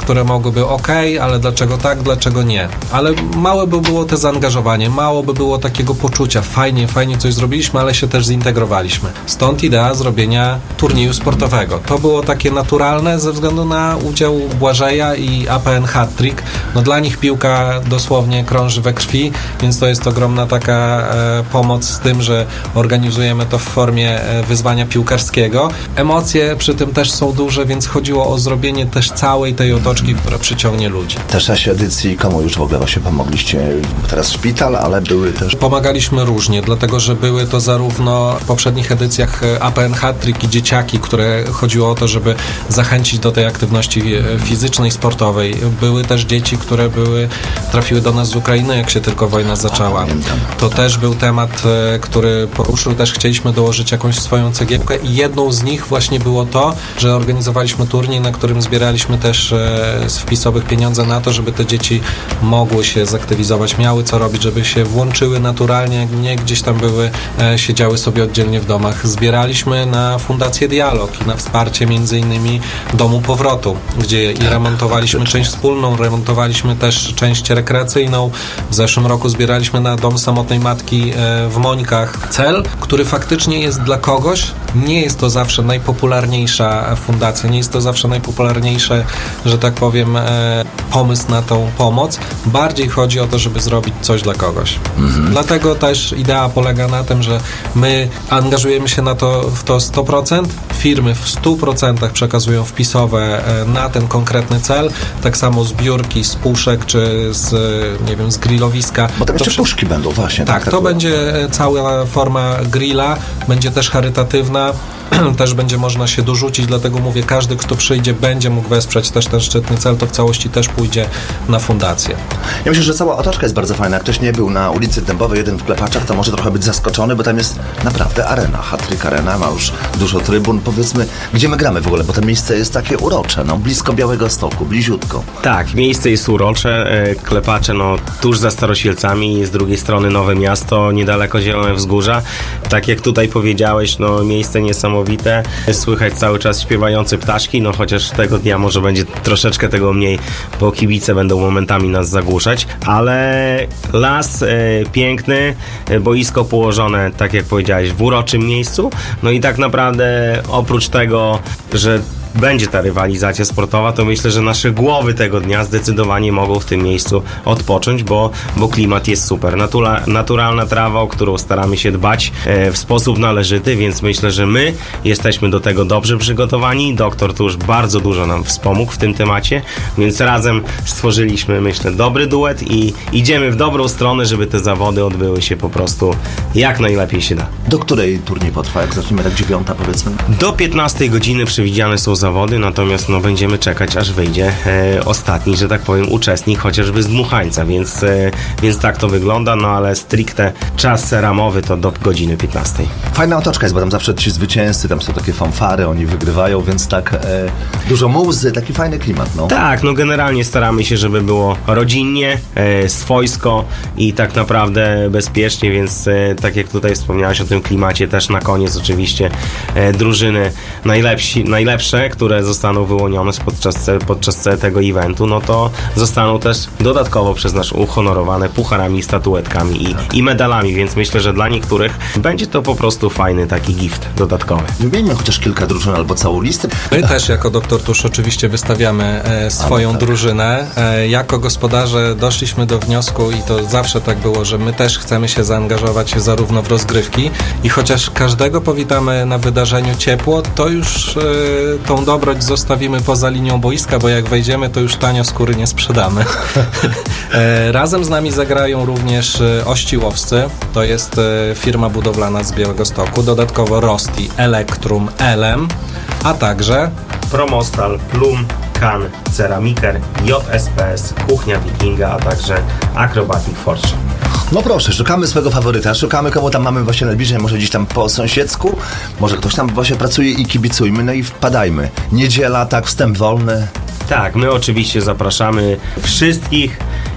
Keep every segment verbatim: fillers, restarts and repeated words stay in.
które mogłyby ok, ale dlaczego tak, dlaczego nie. Ale małe by było to zaangażowanie, mało by było takiego poczucia, fajnie, fajnie coś zrobiliśmy, ale się też zintegrowaliśmy. Stąd idea zrobienia turnieju sportowego. To było takie naturalne ze względu na udział Błażeja i A P N Hat-Trick. No dla nich piłka dosłownie krąży we krwi, więc to jest ogromna taka e, pomoc z tym, że organizujemy to w formie e, wyzwania piłkarskiego. Emocje przy tym też są duże, więc chodziło o zrobienie też całej tej otoczki, która przyciągnie ludzi. Też w czasie edycji komu już w ogóle właśnie pomogliście? Teraz szpital, ale były też... Pomagaliśmy różnie, dlatego że były to zarówno w poprzednich edycjach A P N Hat-Trick i dzieciaki, które chodziło o to, żeby zachęcić do tej aktywności fizycznej, sportowej. Były też dzieci, które były, trafiły do nas z Ukrainy, jak się tylko wojna zaczęła. To też był temat, który poruszył, też chcieliśmy dołożyć jakąś swoją cegiełkę i jedną z nich właśnie było to, że organizowaliśmy turniej, na którym zbieraliśmy też z wpisowych pieniądze na to, żeby te dzieci mogły się zaktywizować, miały co robić, żeby się włączyły naturalnie, nie gdzieś tam były, siedziały sobie oddzielnie w domach. Zbieraliśmy na Fundację Dialog i na wsparcie między innymi Domu Powrotu, gdzie i remontowaliśmy część wspólną, remontowaliśmy też część rekreacyjną. W zeszłym roku zbieraliśmy na Dom Samotnej Matki w Mońkach. Cel, który faktycznie jest dla kogoś, nie jest to zawsze najpopularniejsza fundacja, nie jest to zawsze najpopularniejsze, że tak powiem, pomysł na tą pomoc. Bardziej chodzi o to, żeby zrobić coś dla kogoś. Mhm. Dlatego też idea polega na tym, że my angażujemy się na to, w to sto procent, firmy w stu procentach przekazują wpisowe na ten konkretny cel, tak samo zbiórki z puszek, czy z, nie wiem, z grillowiska. Bo tam jeszcze przy... puszki będą, właśnie. Tak, tak, tak to było. będzie cała forma grilla, będzie też charytatywna, też będzie można się dorzucić, dlatego mówię, każdy, kto przyjdzie, będzie mógł wesprzeć też ten szczytny cel, to w całości też pójdzie na fundację. Ja myślę, że cała otoczka jest bardzo fajna. Jak ktoś nie był na ulicy Dębowej jeden w Klepaczach, to może trochę być zaskoczony, bo tam jest naprawdę arena, Hat-Trick Arena, ma już dużo trybun. Powiedzmy, gdzie my gramy w ogóle, bo to miejsce jest takie urocze, no blisko Białegostoku, bliziutko. Tak, miejsce jest urocze, Klepacze, no tuż za Starosielcami, z drugiej strony Nowe Miasto, niedaleko Zielone Wzgórza. Tak jak tutaj powiedziałeś, no miejsce niesamowite. Słychać cały czas śpiewające ptaszki, no chociaż tego dnia może będzie troszeczkę tego mniej, bo kibice będą momentami nas zagłuszać, ale las e, piękny, e, boisko położone, tak jak powiedziałeś, w uroczym miejscu, no i tak naprawdę oprócz tego, że będzie ta rywalizacja sportowa, to myślę, że nasze głowy tego dnia zdecydowanie mogą w tym miejscu odpocząć, bo, bo klimat jest super. Natura, naturalna trawa, o którą staramy się dbać e, w sposób należyty, więc myślę, że my jesteśmy do tego dobrze przygotowani. Doktor tu już bardzo dużo nam wspomógł w tym temacie, więc razem stworzyliśmy, myślę, dobry duet i idziemy w dobrą stronę, żeby te zawody odbyły się po prostu jak najlepiej się da. Do której turniej potrwa? Jak zaczniemy, tak dziewiąta powiedzmy? Do piętnastej godziny przewidziane są zawody, natomiast no będziemy czekać, aż wyjdzie e, ostatni, że tak powiem, uczestnik, chociażby z dmuchańca, więc, e, więc tak to wygląda, no ale stricte czas ramowy to do godziny piętnastej. Fajna otoczka jest, bo tam zawsze ci zwycięzcy, tam są takie fanfary, oni wygrywają, więc tak e, dużo muzy, taki fajny klimat, no. Tak, no generalnie staramy się, żeby było rodzinnie, e, swojsko i tak naprawdę bezpiecznie, więc e, tak jak tutaj wspomniałeś o tym klimacie, też na koniec oczywiście e, drużyny najlepsi, najlepsze, które zostaną wyłonione podczas, podczas tego eventu, no to zostaną też dodatkowo przez nas uhonorowane pucharami, statuetkami i, tak. i medalami, więc myślę, że dla niektórych będzie to po prostu fajny taki gift dodatkowy. Wymieńmy chociaż kilka drużyn albo całą listę. My też jako Doktor Tusz oczywiście wystawiamy e, swoją tak. drużynę. E, jako gospodarze doszliśmy do wniosku i to zawsze tak było, że my też chcemy się zaangażować zarówno w rozgrywki i chociaż każdego powitamy na wydarzeniu ciepło, to już e, tą dobroć zostawimy poza linią boiska, bo jak wejdziemy, to już tanio skóry nie sprzedamy. e, razem z nami zagrają również Ościłowscy, to jest e, firma budowlana z Białegostoku, dodatkowo Rosti, Elektrum, Elem, a także Promostal, Plum, Kan, Ceramiker, J S P S, Kuchnia Wikinga, a także Acrobatic Forge. No proszę, szukamy swojego faworyta, szukamy kogo tam mamy właśnie najbliżej, może gdzieś tam po sąsiedzku, może ktoś tam właśnie pracuje i kibicujmy, no i wpadajmy. Niedziela, tak, wstęp wolny. Tak, my oczywiście zapraszamy wszystkich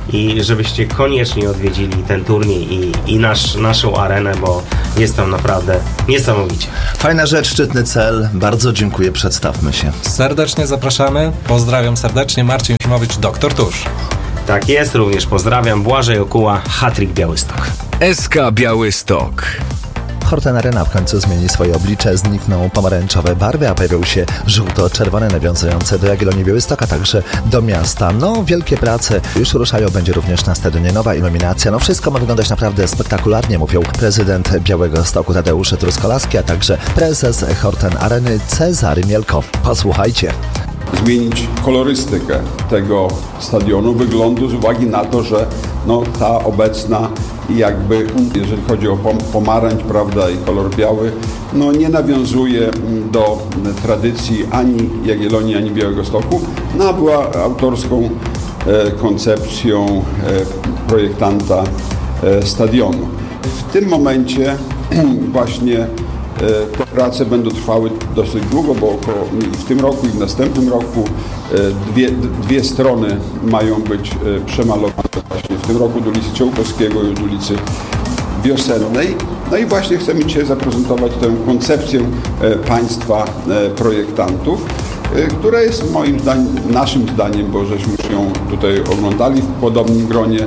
i żebyście koniecznie odwiedzili ten turniej i, i nasz, naszą arenę, bo jest tam naprawdę niesamowicie. Fajna rzecz, szczytny cel. Bardzo dziękuję, przedstawmy się. Serdecznie zapraszamy. Pozdrawiam serdecznie. Marcin Chimowicz, doktor Tusz. Tak jest, również pozdrawiam. Błażej Okuła, Hat-Trick Białystok. S K Białystok. Horten Arena w końcu zmieni swoje oblicze, znikną pomarańczowe barwy, a pojawią się żółto-czerwone, nawiązujące do Jagiellonii Białystok, a także do miasta. No, wielkie prace już ruszają, będzie również na stadionie nowa iluminacja. No, wszystko ma wyglądać naprawdę spektakularnie, mówią prezydent Białegostoku Tadeusz Truskolaski, a także prezes Horten Areny Cezary Mielko. Posłuchajcie. Zmienić kolorystykę tego stadionu, wyglądu z uwagi na to, że no, ta obecna jakby, jeżeli chodzi o pomarańcz, prawda, i kolor biały, no nie nawiązuje do tradycji ani Jagiellonii, ani Białegostoku, no a była autorską e, koncepcją e, projektanta e, stadionu. W tym momencie właśnie te prace będą trwały dosyć długo, bo około, w tym roku i w następnym roku dwie, dwie strony mają być przemalowane właśnie w tym roku od ulicy Ciołkowskiego i od ulicy Wiosennej. No i właśnie chcemy dzisiaj zaprezentować tę koncepcję państwa projektantów, która jest moim zdaniem, naszym zdaniem, bo żeśmy ją tutaj oglądali w podobnym gronie,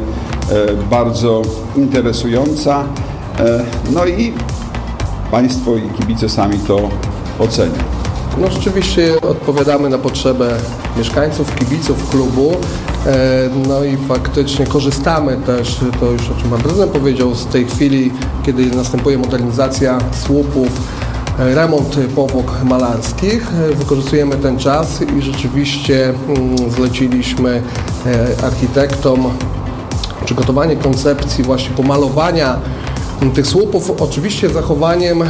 bardzo interesująca. No i Państwo i kibice sami to ocenią. No rzeczywiście odpowiadamy na potrzebę mieszkańców, kibiców klubu. No i faktycznie korzystamy też, to już o czym Pan Prezydent powiedział, z tej chwili, kiedy następuje modernizacja słupów, remont powłok malarskich. Wykorzystujemy ten czas i rzeczywiście zleciliśmy architektom przygotowanie koncepcji właśnie pomalowania tych słupów, oczywiście z zachowaniem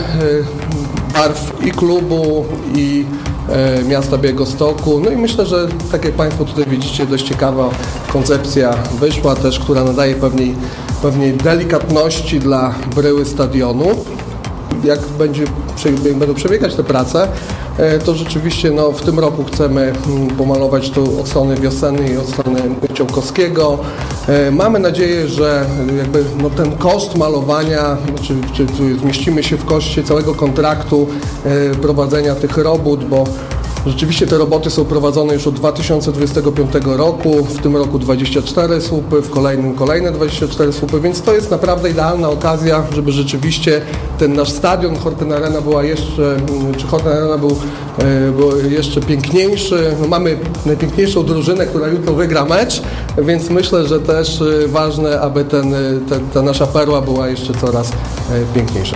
barw i klubu, i e, miasta Białegostoku. No i myślę, że tak jak Państwo tutaj widzicie, dość ciekawa koncepcja wyszła też, która nadaje pewnej, pewnej delikatności dla bryły stadionu. Jak, będzie, jak będą przebiegać te prace, to rzeczywiście no, w tym roku chcemy pomalować tu od strony wiosennej i od strony Ciołkowskiego. Mamy nadzieję, że jakby, no, ten koszt malowania, czy, czy, czy zmieścimy się w koszcie całego kontraktu prowadzenia tych robót, bo rzeczywiście te roboty są prowadzone już od dwa tysiące dwudziestego piątego roku, w tym roku dwadzieścia cztery słupy, w kolejnym kolejne dwadzieścia cztery słupy, więc to jest naprawdę idealna okazja, żeby rzeczywiście ten nasz stadion Horten Arena była jeszcze, czy Horten Arena był, był jeszcze piękniejszy. No, mamy najpiękniejszą drużynę, która jutro wygra mecz, więc myślę, że też ważne, aby ten, ten, ta nasza perła była jeszcze coraz piękniejsza.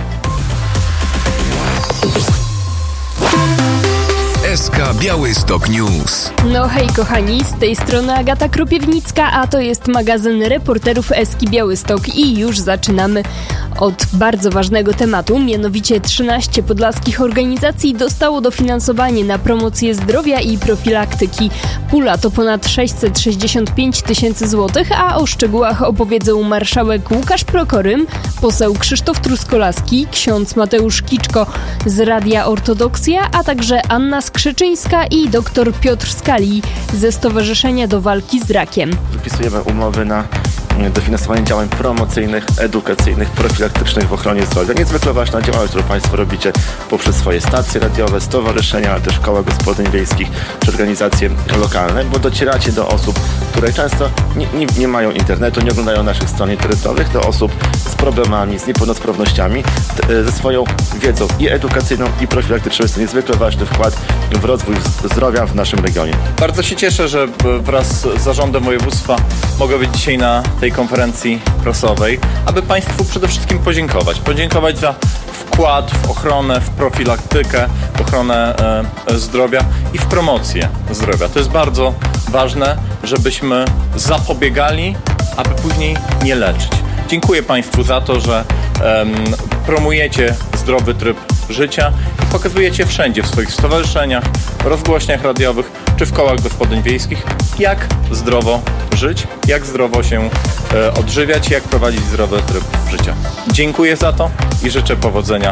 S K Białystok News. No hej kochani, z tej strony Agata Kropiewnicka, a to jest magazyn reporterów S K Białystok i już zaczynamy od bardzo ważnego tematu, mianowicie trzynaście podlaskich organizacji dostało dofinansowanie na promocję zdrowia i profilaktyki. Pula to ponad sześćset sześćdziesiąt pięć tysięcy złotych, a o szczegółach opowiedzą marszałek Łukasz Prokorym, poseł Krzysztof Truskolaski, ksiądz Mateusz Kiczko z Radia Ortodoksja, a także Anna Skrzyczyńska i dr Piotr Skali ze Stowarzyszenia do Walki z Rakiem. Podpisujemy umowy na dofinansowanie działań promocyjnych, edukacyjnych, profilaktycznych w ochronie zdrowia. Niezwykle ważna działalność, którą Państwo robicie poprzez swoje stacje radiowe, stowarzyszenia, ale też koła gospodyń wiejskich czy organizacje lokalne, bo docieracie do osób, które często nie, nie, nie mają internetu, nie oglądają naszych stron internetowych, do osób z problemami, z niepełnosprawnościami, ze swoją wiedzą i edukacyjną, i profilaktyczną. Jest to niezwykle ważny wkład w rozwój zdrowia w naszym regionie. Bardzo się cieszę, że wraz z zarządem województwa mogę być dzisiaj na tej konferencji prasowej, aby Państwu przede wszystkim podziękować. Podziękować za wkład w ochronę, w profilaktykę, w ochronę e, zdrowia i w promocję zdrowia. To jest bardzo ważne, żebyśmy zapobiegali, aby później nie leczyć. Dziękuję Państwu za to, że em, promujecie zdrowy tryb życia i pokazujecie wszędzie, w swoich stowarzyszeniach, rozgłośniach radiowych czy w kołach gospodyń wiejskich, jak zdrowo żyć, jak zdrowo się e, odżywiać, jak prowadzić zdrowy tryb życia. Dziękuję za to i życzę powodzenia w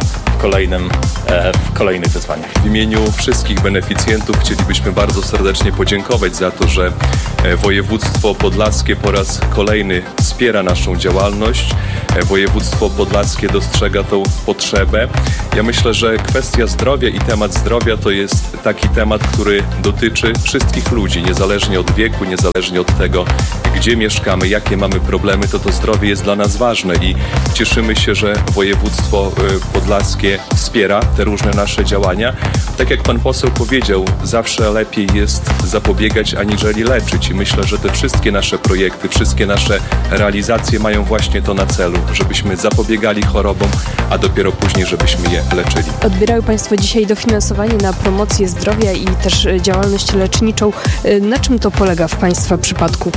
kolejnym, w kolejnych wyzwaniach. W imieniu wszystkich beneficjentów chcielibyśmy bardzo serdecznie podziękować za to, że województwo podlaskie po raz kolejny wspiera naszą działalność. Województwo podlaskie dostrzega tą potrzebę. Ja myślę, że kwestia zdrowia i temat zdrowia to jest taki temat, który dotyczy wszystkich ludzi, niezależnie od wieku, niezależnie od tego, gdzie mieszkamy, jakie mamy problemy, to to zdrowie jest dla nas ważne i cieszymy się, że województwo podlaskie wspiera te różne nasze działania. Tak jak pan poseł powiedział, zawsze lepiej jest zapobiegać aniżeli leczyć i myślę, że te wszystkie nasze projekty, wszystkie nasze realizacje mają właśnie to na celu, żebyśmy zapobiegali chorobom, a dopiero później, żebyśmy je leczyli. Odbierają państwo dzisiaj dofinansowanie na promocję zdrowia i też działalność leczniczą. Na czym to polega w państwa przypadku?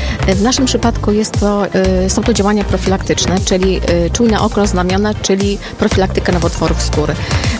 W naszym przypadku jest to, są to działania profilaktyczne, czyli czujne oko, znamiona, czyli profilaktyka nowotworów skóry.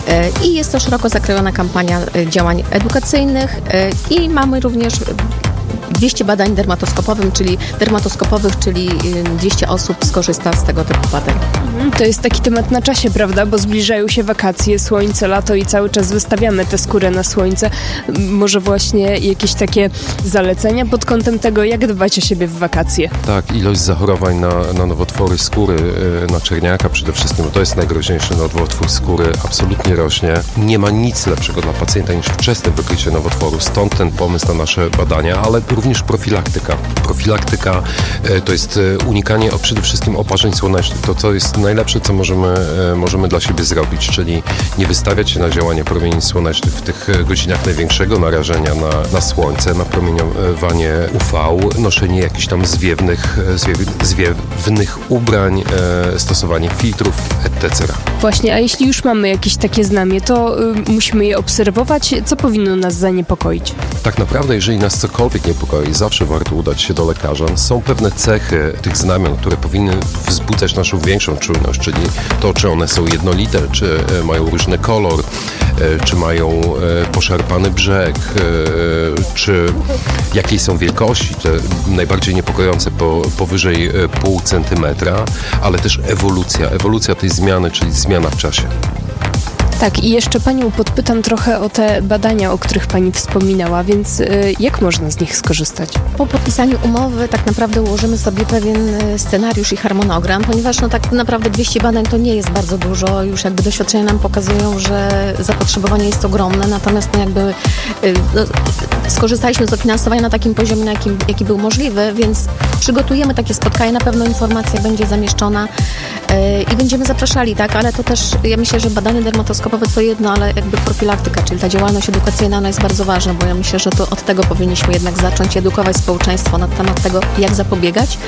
I jest to szeroko zakrojona kampania działań edukacyjnych i mamy również dwieście badań dermatoskopowych, czyli dermatoskopowych, czyli dwieście osób skorzysta z tego typu badań. To jest taki temat na czasie, prawda? Bo zbliżają się wakacje, słońce, lato i cały czas wystawiamy tę skórę na słońce. Może właśnie jakieś takie zalecenia pod kątem tego, jak dbać o siebie w wakacje? Tak, ilość zachorowań na, na nowotwory skóry, na czerniaka przede wszystkim, bo to jest najgroźniejszy nowotwór skóry, absolutnie rośnie. Nie ma nic lepszego dla pacjenta niż wczesne wykrycie nowotworu, stąd ten pomysł na nasze badania, ale również profilaktyka. Profilaktyka to jest unikanie przede wszystkim oparzeń słonecznych. To, co jest najlepsze, co możemy, możemy dla siebie zrobić, czyli nie wystawiać się na działanie promieni słonecznych w tych godzinach największego narażenia na, na słońce, na promieniowanie U V, noszenie jakichś tam zwiewnych, zwiew, zwiewnych ubrań, stosowanie filtrów, et cetera. Właśnie, a jeśli już mamy jakieś takie znamie, to y, musimy je obserwować. Co powinno nas zaniepokoić? Tak naprawdę, jeżeli nas cokolwiek niepokoi, zawsze warto udać się do lekarza. Są pewne cechy tych znamion, które powinny wzbudzać naszą większą czujność, czyli to, czy one są jednolite, czy mają różny kolor, czy mają poszarpany brzeg, czy jakiej są wielkości, te najbardziej niepokojące po, powyżej pół centymetra, ale też ewolucja, ewolucja tej zmiany, czyli zmiana w czasie. Tak, i jeszcze Panią podpytam trochę o te badania, o których Pani wspominała, więc y, jak można z nich skorzystać? Po podpisaniu umowy tak naprawdę ułożymy sobie pewien scenariusz i harmonogram, ponieważ no tak naprawdę dwieście badań to nie jest bardzo dużo, już jakby doświadczenia nam pokazują, że zapotrzebowanie jest ogromne, natomiast no jakby y, no, skorzystaliśmy z dofinansowania na takim poziomie, na jakim, jaki był możliwy, więc przygotujemy takie spotkanie, na pewno informacja będzie zamieszczona y, i będziemy zapraszali, tak, ale to też, ja myślę, że badanie dermatoskopowe to jedno, ale jakby profilaktyka, czyli ta działalność edukacyjna, ona jest bardzo ważna, bo ja myślę, że to od tego powinniśmy jednak zacząć edukować społeczeństwo na temat tego, jak zapobiegać.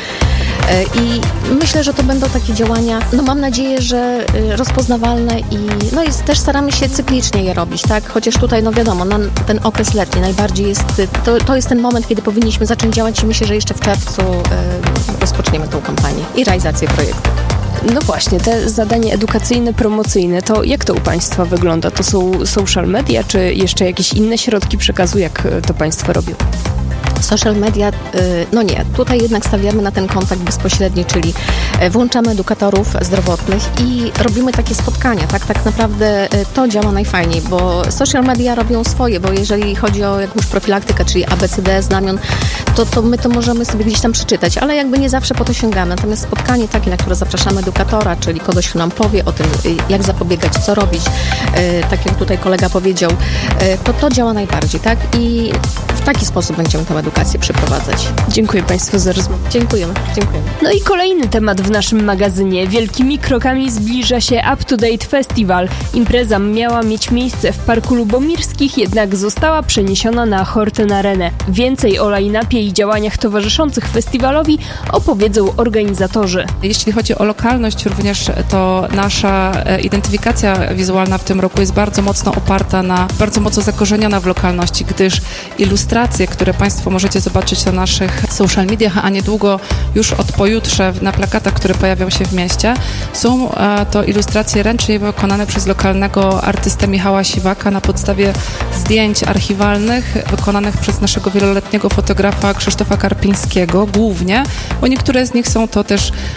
I myślę, że to będą takie działania, no mam nadzieję, że rozpoznawalne i no i też staramy się cyklicznie je robić, tak? Chociaż tutaj, no wiadomo, na ten okres letni najbardziej jest, to, to jest ten moment, kiedy powinniśmy zacząć działać i myślę, że jeszcze w czerwcu y, rozpoczniemy tą kampanię i realizację projektu. No właśnie, te zadania edukacyjne, promocyjne, to jak to u Państwa wygląda? To są social media, czy jeszcze jakieś inne środki przekazu? Jak to Państwo robią? Social media, no nie, tutaj jednak stawiamy na ten kontakt bezpośredni, czyli włączamy edukatorów zdrowotnych i robimy takie spotkania, tak, tak naprawdę to działa najfajniej, bo social media robią swoje, bo jeżeli chodzi o jakąś profilaktykę, czyli A B C D znamion, to, to my to możemy sobie gdzieś tam przeczytać, ale jakby nie zawsze po to sięgamy, natomiast spotkanie takie, na które zapraszamy edukatora, czyli kogoś, kto nam powie o tym, jak zapobiegać, co robić, tak jak tutaj kolega powiedział, to to działa najbardziej, tak, i w taki sposób będziemy tę edukację przeprowadzać. Dziękuję Państwu za rozmowę. Dziękujemy, dziękujemy. No i kolejny temat w naszym magazynie. Wielkimi krokami zbliża się Up to Date Festival. Impreza miała mieć miejsce w Parku Lubomirskich, jednak została przeniesiona na Horten Arenę. Więcej o line-upie i działaniach towarzyszących festiwalowi opowiedzą organizatorzy. Jeśli chodzi o lokalność również, to nasza identyfikacja wizualna w tym roku jest bardzo mocno oparta na, bardzo mocno zakorzeniona w lokalności, gdyż ilustracje, które Państwo możecie zobaczyć na naszych social mediach, a niedługo już od pojutrze na plakatach, które pojawią się w mieście, są to ilustracje ręcznie wykonane przez lokalnego artystę Michała Siwaka na podstawie zdjęć archiwalnych wykonanych przez naszego wieloletniego fotografa Krzysztofa Karpińskiego głównie, bo niektóre z nich są to też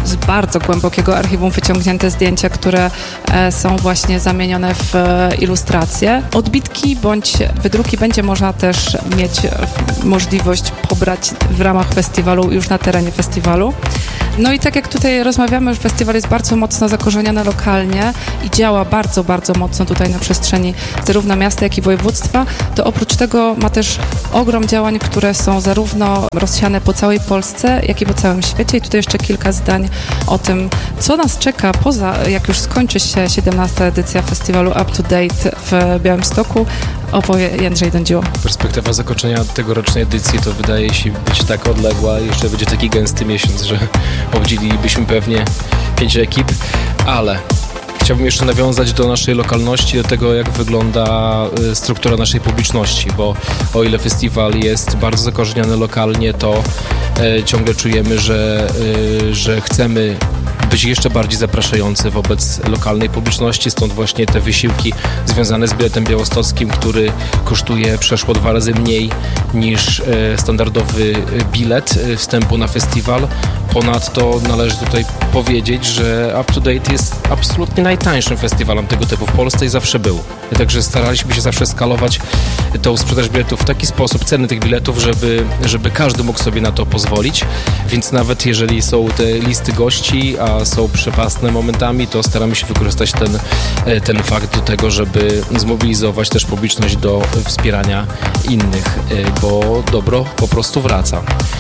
z bardzo głębokiego archiwum wyciągnięte zdjęcia, które e, są właśnie zamienione w e, ilustracje. Odbitki bądź wydruki będzie można też mieć możliwość pobrać w ramach festiwalu, już na terenie festiwalu. No i tak jak tutaj rozmawiamy, że festiwal jest bardzo mocno zakorzeniony lokalnie i działa bardzo, bardzo mocno tutaj na przestrzeni zarówno miasta, jak i województwa, to oprócz tego ma też ogrom działań, które są zarówno rozsiane po całej Polsce, jak i po całym świecie. I tutaj jeszcze kilka zdań o tym, co nas czeka poza, jak już skończy się siedemnasta edycja festiwalu Up to Date w Białymstoku, opowie Jędrzej Dądziło. Perspektywa zakończenia tegorocznej edycji to wydaje się być tak odległa i jeszcze będzie taki gęsty miesiąc, że obdzielilibyśmy pewnie pięć ekip, ale chciałbym jeszcze nawiązać do naszej lokalności, do tego, jak wygląda struktura naszej publiczności, bo o ile festiwal jest bardzo zakorzeniony lokalnie, to e, ciągle czujemy, że, e, że chcemy być jeszcze bardziej zapraszający wobec lokalnej publiczności, stąd właśnie te wysiłki związane z biletem białostockim, który kosztuje przeszło dwa razy mniej niż e, standardowy bilet wstępu na festiwal. Ponadto należy tutaj powiedzieć, że Up to Date jest absolutnie najtańszym festiwalem tego typu w Polsce i zawsze był. Także staraliśmy się zawsze skalować tą sprzedaż biletów w taki sposób, ceny tych biletów, żeby, żeby każdy mógł sobie na to pozwolić. Więc nawet jeżeli są te listy gości, a są przepastne momentami, to staramy się wykorzystać ten, ten fakt do tego, żeby zmobilizować też publiczność do wspierania innych, bo dobro po prostu wraca.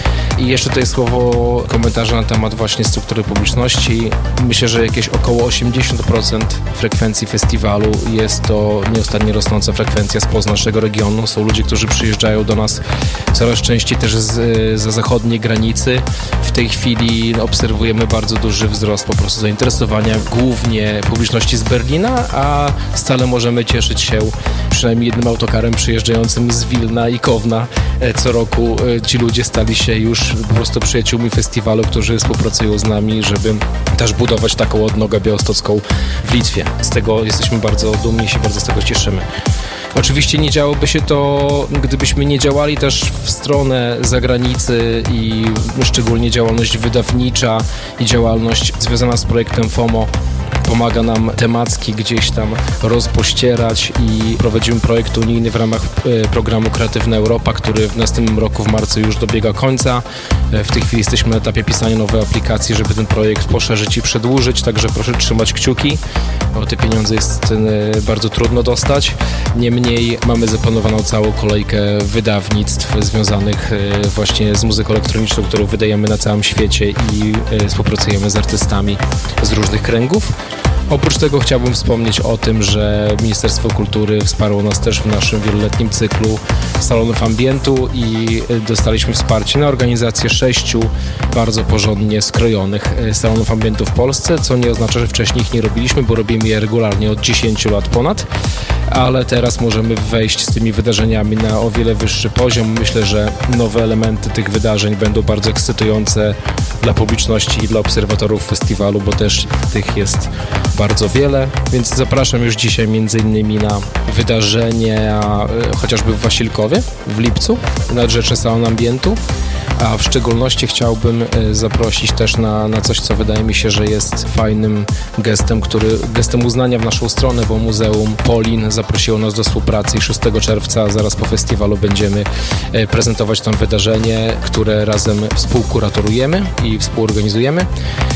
I jeszcze tutaj słowo komentarza na temat właśnie struktury publiczności. Myślę, że jakieś około osiemdziesiąt procent frekwencji festiwalu jest to nieustannie rosnąca frekwencja spoza naszego regionu. Są ludzie, którzy przyjeżdżają do nas coraz częściej też z, za zachodniej granicy. W tej chwili obserwujemy bardzo duży wzrost po prostu zainteresowania głównie publiczności z Berlina, a stale możemy cieszyć się przynajmniej jednym autokarem przyjeżdżającym z Wilna i Kowna. Co roku ci ludzie stali się już po prostu przyjaciółmi festiwalu, którzy współpracują z nami, żeby też budować taką odnogę białostocką w Litwie. Z tego jesteśmy bardzo dumni i się bardzo z tego cieszymy. Oczywiście nie działoby się to, gdybyśmy nie działali też w stronę zagranicy i szczególnie działalność wydawnicza i działalność związana z projektem FOMO pomaga nam temacki gdzieś tam rozpościerać i prowadzimy projekt unijny w ramach programu Kreatywna Europa, który w następnym roku w marcu już dobiega końca. W tej chwili jesteśmy na etapie pisania nowej aplikacji, żeby ten projekt poszerzyć i przedłużyć, także proszę trzymać kciuki, bo te pieniądze jest bardzo trudno dostać. Niemniej mamy zaplanowaną całą kolejkę wydawnictw związanych właśnie z muzyką elektroniczną, którą wydajemy na całym świecie i współpracujemy z artystami z różnych kręgów. Oprócz tego chciałbym wspomnieć o tym, że Ministerstwo Kultury wsparło nas też w naszym wieloletnim cyklu salonów ambientu i dostaliśmy wsparcie na organizację sześciu bardzo porządnie skrojonych salonów ambientu w Polsce, co nie oznacza, że wcześniej ich nie robiliśmy, bo robimy je regularnie od dziesięciu lat ponad, ale teraz możemy wejść z tymi wydarzeniami na o wiele wyższy poziom. Myślę, że nowe elementy tych wydarzeń będą bardzo ekscytujące dla publiczności i dla obserwatorów festiwalu, bo też tych jest bardzo wiele, więc zapraszam już dzisiaj między innymi na wydarzenie chociażby w Wasilkowie w lipcu, Nadrzeczny Salon Ambientu, a w szczególności chciałbym zaprosić też na, na coś, co wydaje mi się, że jest fajnym gestem, który, gestem uznania w naszą stronę, bo Muzeum Polin zaprosiło nas do współpracy i szóstego czerwca zaraz po festiwalu będziemy prezentować tam wydarzenie, które razem współkuratorujemy i współorganizujemy.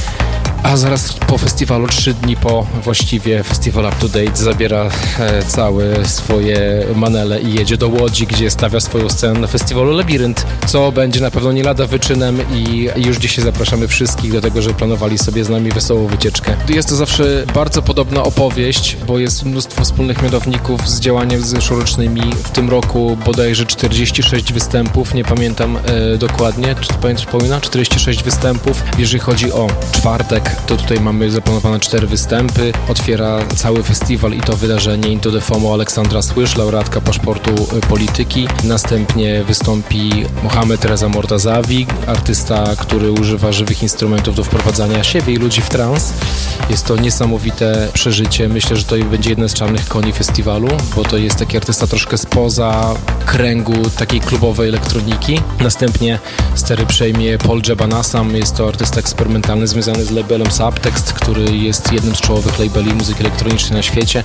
A zaraz po festiwalu, trzy dni po właściwie festiwal Up to Date zabiera e, całe swoje manele i jedzie do Łodzi, gdzie stawia swoją scenę na festiwalu Labirynt, co będzie na pewno nie lada wyczynem i, i już dzisiaj zapraszamy wszystkich do tego, żeby planowali sobie z nami wesołą wycieczkę. Jest to zawsze bardzo podobna opowieść, bo jest mnóstwo wspólnych mianowników z działaniami zeszłorocznymi. W tym roku bodajże czterdzieści sześć występów, nie pamiętam e, dokładnie, czy to pamiętasz, Paulina? czterdzieści sześć występów, jeżeli chodzi o czwartek to tutaj mamy zaplanowane cztery występy. Otwiera cały festiwal i to wydarzenie Into the FOMO Aleksandra Słysz, laureatka paszportu polityki. Następnie wystąpi Mohamed Reza Mortazawi, artysta, który używa żywych instrumentów do wprowadzania siebie i ludzi w trans. Jest to niesamowite przeżycie. Myślę, że to będzie jeden z czarnych koni festiwalu, bo to jest taki artysta troszkę spoza kręgu takiej klubowej elektroniki. Następnie stery przejmie Paul Jebanassam. Jest to artysta eksperymentalny związany z labelem Subtext, który jest jednym z czołowych labeli muzyki elektronicznej na świecie.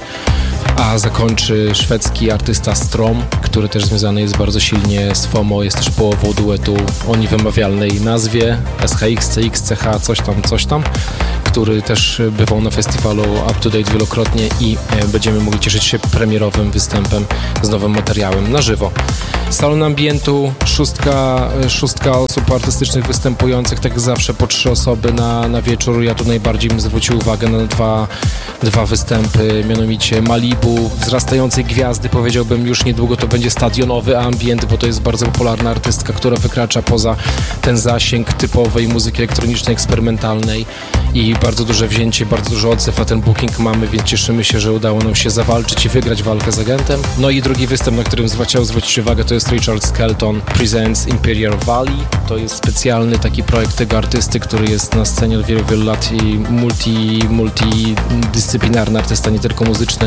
A zakończy szwedzki artysta Strom, który też związany jest bardzo silnie z FOMO. Jest też połową duetu o niewymawialnej nazwie S H X, C X, C H, coś tam, coś tam, który też bywał na festiwalu Up to Date wielokrotnie i będziemy mogli cieszyć się premierowym występem z nowym materiałem na żywo. Salon Ambientu, szóstka, szóstka osób artystycznych występujących, tak zawsze po trzy osoby na, na wieczór. Ja tu najbardziej bym zwrócił uwagę na dwa, dwa występy, mianowicie Malibu, wzrastającej gwiazdy, powiedziałbym już niedługo to będzie stadionowy ambient, bo to jest bardzo popularna artystka, która wykracza poza ten zasięg typowej muzyki elektronicznej, eksperymentalnej i bardzo duże wzięcie, bardzo dużo odzew na ten booking mamy, więc cieszymy się, że udało nam się zawalczyć i wygrać walkę z agentem. No i drugi występ, na którym chciał zwrócić uwagę, to jest Richard Skelton Presents Imperial Valley. To jest specjalny taki projekt tego artysty, który jest na scenie od wielu, wielu lat i multi, multidyscyplinarny artysta, nie tylko muzyczny.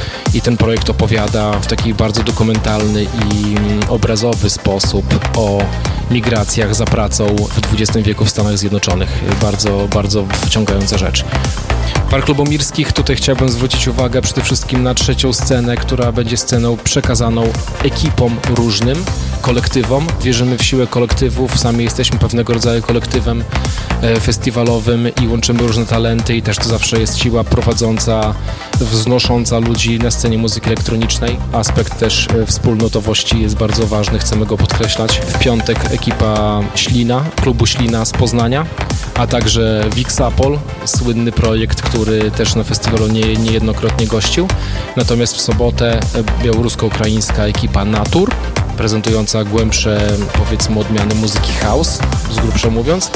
I ten projekt opowiada w taki bardzo dokumentalny i obrazowy sposób o migracjach za pracą w dwudziestym wieku w Stanach Zjednoczonych. Bardzo, bardzo wciągająca rzecz. Park Lubomirskich, tutaj chciałbym zwrócić uwagę przede wszystkim na trzecią scenę, która będzie sceną przekazaną ekipom różnym, kolektywom. Wierzymy w siłę kolektywów, sami jesteśmy pewnego rodzaju kolektywem e, festiwalowym i łączymy różne talenty i też to zawsze jest siła prowadząca, wznosząca ludzi na scenie muzyki elektronicznej. Aspekt też e, wspólnotowości jest bardzo ważny, chcemy go podkreślać. W piątek ekipa Ślina, klubu Ślina z Poznania, a także Vixapol, słynny projekt, który też na festiwalu nie, niejednokrotnie gościł. Natomiast w sobotę białorusko-ukraińska ekipa Natur, prezentująca głębsze, powiedzmy, odmiany muzyki house, z grubsza mówiąc,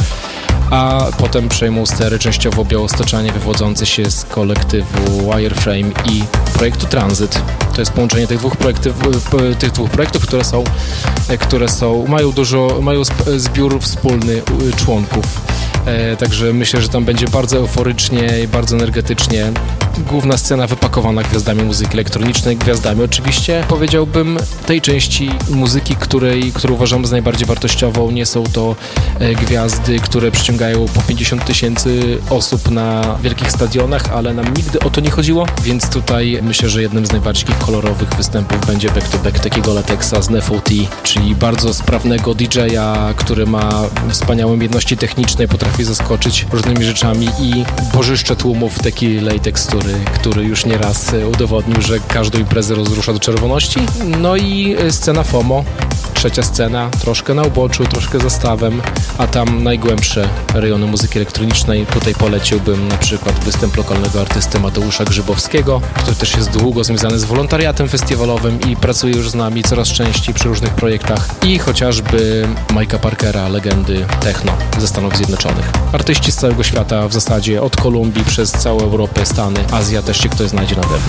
a potem przejmą stery częściowo białostoczanie wywodzący się z kolektywu Wireframe i projektu Transit. To jest połączenie tych dwóch projektów, tych dwóch projektów, które są, które są, mają dużo, mają zbiór wspólny członków. E, także myślę, że tam będzie bardzo euforycznie i bardzo energetycznie. Główna scena wypakowana gwiazdami muzyki elektronicznej, gwiazdami oczywiście, powiedziałbym, tej części muzyki, której, którą uważam za najbardziej wartościową. Nie są to e, gwiazdy, które przyciągają po pięćdziesiąt tysięcy osób na wielkich stadionach, ale nam nigdy o to nie chodziło, więc tutaj myślę, że jednym z najbardziej kolorowych występów będzie back-to-back takiego Latexa z Nefo T, czyli bardzo sprawnego D J-a, który ma wspaniałe umiejętności techniczne, potrafi zaskoczyć różnymi rzeczami i bożyszcze tłumów taki Latex, który, który już nieraz udowodnił, że każdą imprezę rozrusza do czerwoności. No i scena FOMO, trzecia scena, troszkę na uboczu, troszkę za stawem, a tam najgłębsze rejony muzyki elektronicznej. Tutaj poleciłbym na przykład występ lokalnego artysty Mateusza Grzybowskiego, który też jest długo związany z wolontariatem festiwalowym i pracuje już z nami coraz częściej przy różnych projektach, i chociażby Mike'a Parkera, legendy techno ze Stanów Zjednoczonych. Artyści z całego świata w zasadzie, od Kolumbii przez całą Europę, Stany, Azja też się ktoś znajdzie na pewno.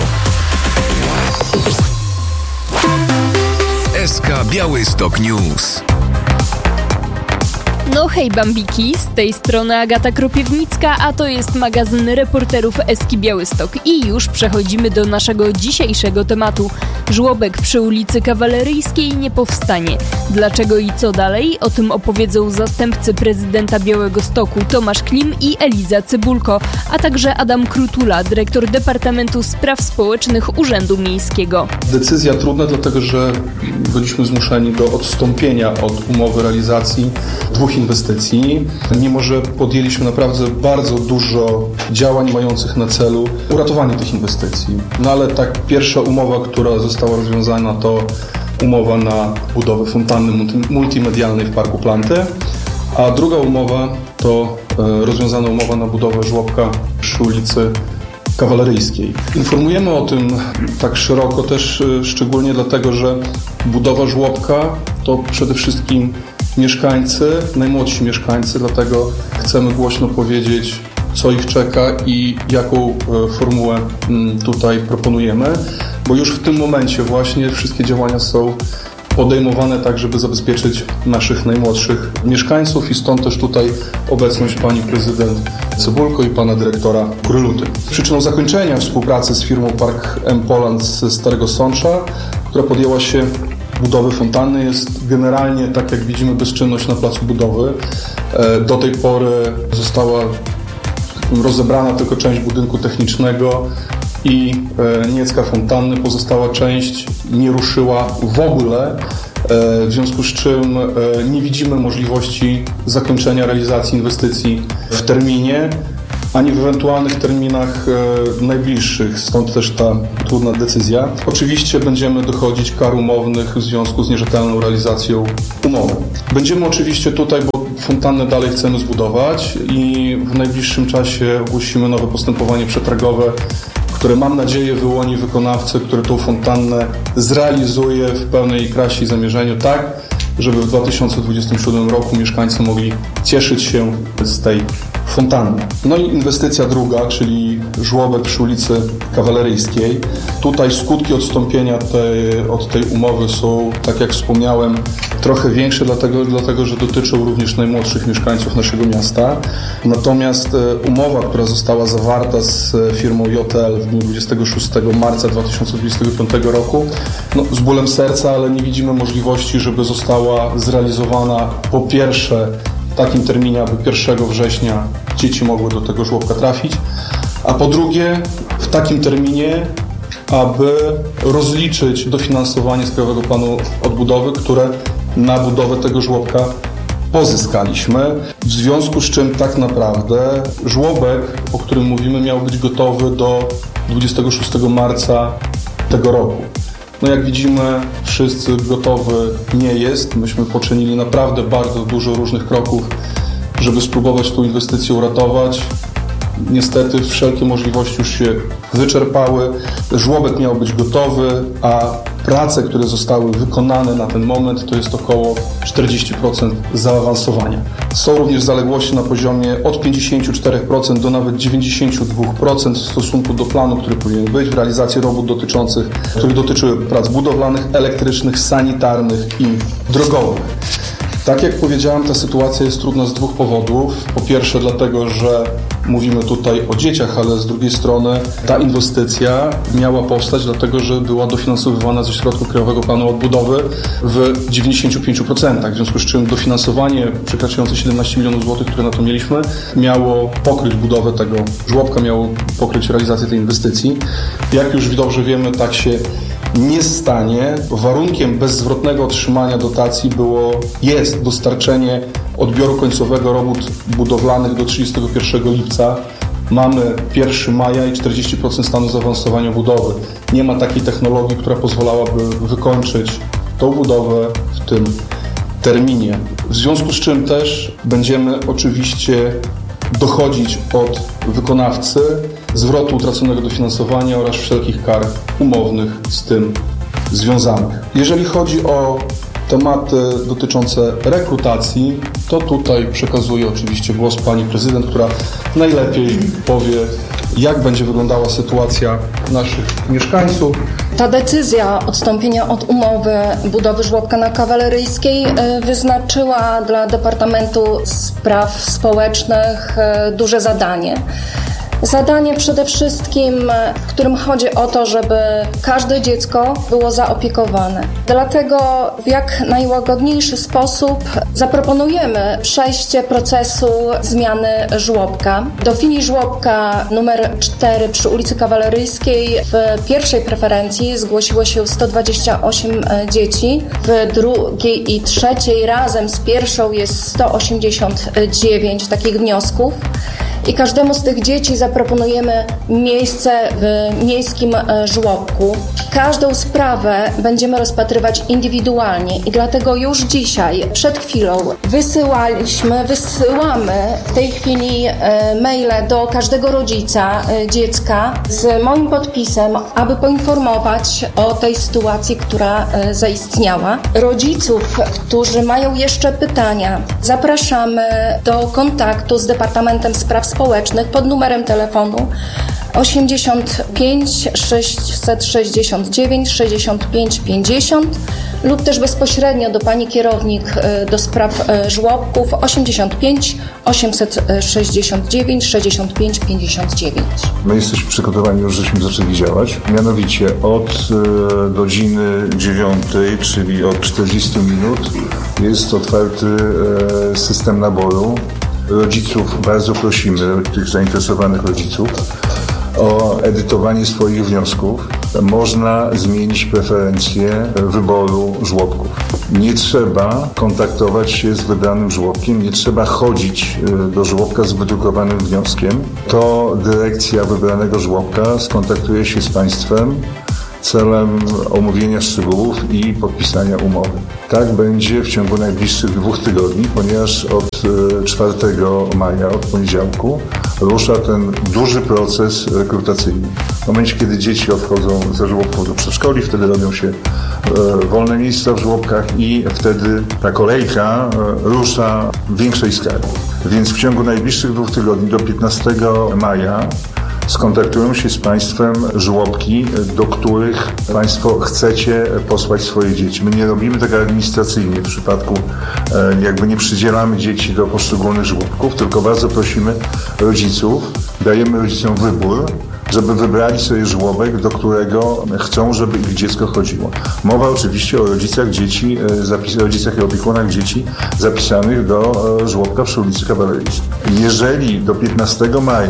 S K Białystok News. No hej bambiki, z tej strony Agata Kropiewnicka, a to jest magazyn reporterów Eski Białystok i już przechodzimy do naszego dzisiejszego tematu. Żłobek przy ulicy Kawaleryjskiej nie powstanie. Dlaczego i co dalej? O tym opowiedzą zastępcy prezydenta Białegostoku Tomasz Klim i Eliza Cybulko, a także Adam Krutula, dyrektor Departamentu Spraw Społecznych Urzędu Miejskiego. Decyzja trudna, dlatego że byliśmy zmuszeni do odstąpienia od umowy realizacji dwóch inwestycji, mimo że podjęliśmy naprawdę bardzo dużo działań mających na celu uratowanie tych inwestycji. No ale tak, pierwsza umowa, która została rozwiązana, to umowa na budowę fontanny multimedialnej w Parku Planty, a druga umowa to rozwiązana umowa na budowę żłobka przy ulicy Kawaleryjskiej. Informujemy o tym tak szeroko też szczególnie dlatego, że budowa żłobka to przede wszystkim mieszkańcy, najmłodsi mieszkańcy, dlatego chcemy głośno powiedzieć, co ich czeka i jaką formułę tutaj proponujemy, bo już w tym momencie właśnie wszystkie działania są podejmowane tak, żeby zabezpieczyć naszych najmłodszych mieszkańców i stąd też tutaj obecność pani prezydent Cybulko i pana dyrektora Kuryluty. Przyczyną zakończenia współpracy z firmą Park M. Poland z Starego Sącza, która podjęła się budowy fontanny, jest generalnie, tak jak widzimy, bezczynność na placu budowy. Do tej pory została rozebrana tylko część budynku technicznego i niecka fontanny, pozostała część nie ruszyła w ogóle, w związku z czym nie widzimy możliwości zakończenia realizacji inwestycji w terminie, ani w ewentualnych terminach najbliższych, stąd też ta trudna decyzja. Oczywiście będziemy dochodzić kar umownych w związku z nierzetelną realizacją umowy. Będziemy oczywiście tutaj, bo fontannę dalej chcemy zbudować i w najbliższym czasie ogłosimy nowe postępowanie przetargowe, które mam nadzieję wyłoni wykonawcę, który tą fontannę zrealizuje w pełnej krasie i zamierzeniu tak, żeby w dwa tysiące dwudziestym siódmym roku mieszkańcy mogli cieszyć się z tej fontanny. No i inwestycja druga, czyli żłobek przy ulicy Kawaleryjskiej. Tutaj skutki odstąpienia tej, od tej umowy są, tak jak wspomniałem, trochę większe, dlatego, dlatego że dotyczą również najmłodszych mieszkańców naszego miasta. Natomiast umowa, która została zawarta z firmą J L w dniu dwudziestego szóstego marca dwa tysiące dwudziestego piątego roku, no, z bólem serca, ale nie widzimy możliwości, żeby została zrealizowana po pierwsze w takim terminie, aby pierwszego września dzieci mogły do tego żłobka trafić, a po drugie w takim terminie, aby rozliczyć dofinansowanie z Krajowego Planu Odbudowy, które na budowę tego żłobka pozyskaliśmy. W związku z czym tak naprawdę żłobek, o którym mówimy, miał być gotowy do dwudziestego szóstego marca tego roku. No jak widzimy, wszyscy gotowy nie jest. Myśmy poczynili naprawdę bardzo dużo różnych kroków, żeby spróbować tą inwestycję uratować. Niestety wszelkie możliwości już się wyczerpały. Żłobek miał być gotowy, a prace, które zostały wykonane na ten moment, to jest około czterdzieści procent zaawansowania. Są również zaległości na poziomie od pięćdziesiąt cztery procent do nawet dziewięćdziesiąt dwa procent w stosunku do planu, który powinien być w realizacji robót dotyczących, których dotyczyły prac budowlanych, elektrycznych, sanitarnych i drogowych. Tak jak powiedziałem, ta sytuacja jest trudna z dwóch powodów. Po pierwsze dlatego, że mówimy tutaj o dzieciach, ale z drugiej strony ta inwestycja miała powstać dlatego, że była dofinansowywana ze środków Krajowego Planu Odbudowy w dziewięćdziesięciu pięciu procentach, w związku z czym dofinansowanie przekraczające siedemnaście milionów złotych, które na to mieliśmy, miało pokryć budowę tego żłobka, miało pokryć realizację tej inwestycji. Jak już dobrze wiemy, tak się nie stanie. Warunkiem bezzwrotnego otrzymania dotacji było, jest dostarczenie odbioru końcowego robót budowlanych do trzydziestego pierwszego lipca. Mamy pierwszego maja i czterdzieści procent stanu zaawansowania budowy. Nie ma takiej technologii, która pozwalałaby wykończyć tą budowę w tym terminie. W związku z czym też będziemy oczywiście dochodzić od wykonawcy zwrotu utraconego dofinansowania oraz wszelkich kar umownych z tym związanych. Jeżeli chodzi o tematy dotyczące rekrutacji, to tutaj przekazuję oczywiście głos pani prezydent, która najlepiej powie, jak będzie wyglądała sytuacja naszych mieszkańców. Ta decyzja odstąpienia od umowy budowy żłobka na Kawaleryjskiej wyznaczyła dla Departamentu Spraw Społecznych duże zadanie. Zadanie przede wszystkim, w którym chodzi o to, żeby każde dziecko było zaopiekowane. Dlatego w jak najłagodniejszy sposób zaproponujemy przejście procesu zmiany żłobka. Do filii żłobka numer cztery przy ulicy Kawaleryjskiej w pierwszej preferencji zgłosiło się sto dwadzieścia osiem dzieci, w drugiej i trzeciej razem z pierwszą jest sto osiemdziesiąt dziewięć takich wniosków. I każdemu z tych dzieci zaproponujemy miejsce w miejskim żłobku. Każdą sprawę będziemy rozpatrywać indywidualnie i dlatego już dzisiaj, przed chwilą, wysyłaliśmy, wysyłamy w tej chwili maile do każdego rodzica dziecka z moim podpisem, aby poinformować o tej sytuacji, która zaistniała. Rodziców, którzy mają jeszcze pytania, zapraszamy do kontaktu z Departamentem Spraw społecznych pod numerem telefonu osiemdziesiąt pięć sześćset sześćdziesiąt dziewięć sześćdziesiąt pięć pięćdziesiąt lub też bezpośrednio do pani kierownik do spraw żłobków osiemdziesiąt pięć osiemset sześćdziesiąt dziewięć sześćdziesiąt pięć pięćdziesiąt dziewięć. My jesteśmy przygotowani, już żeśmy zaczęli działać. Mianowicie od e, godziny dziewiątej, czyli od czterdziestu minut jest otwarty e, system naboru. Rodziców bardzo prosimy, tych zainteresowanych rodziców, o edytowanie swoich wniosków. Można zmienić preferencje wyboru żłobków. Nie trzeba kontaktować się z wybranym żłobkiem, nie trzeba chodzić do żłobka z wydrukowanym wnioskiem. To dyrekcja wybranego żłobka skontaktuje się z państwem celem omówienia szczegółów i podpisania umowy. Tak będzie w ciągu najbliższych dwóch tygodni, ponieważ od czwartego maja, od poniedziałku, rusza ten duży proces rekrutacyjny. W momencie, kiedy dzieci odchodzą ze żłobków do przedszkoli, wtedy robią się wolne miejsca w żłobkach i wtedy ta kolejka rusza w większej skali. Więc w ciągu najbliższych dwóch tygodni, do piętnastego maja, skontaktują się z państwem żłobki, do których państwo chcecie posłać swoje dzieci. My nie robimy tego administracyjnie w przypadku, jakby nie przydzielamy dzieci do poszczególnych żłobków, tylko bardzo prosimy rodziców, dajemy rodzicom wybór, żeby wybrali sobie żłobek, do którego chcą, żeby ich dziecko chodziło. Mowa oczywiście o rodzicach dzieci, zapis, rodzicach i opiekunach dzieci zapisanych do żłobka przy ulicy Kawaleryjskiej. Jeżeli do piętnastego maja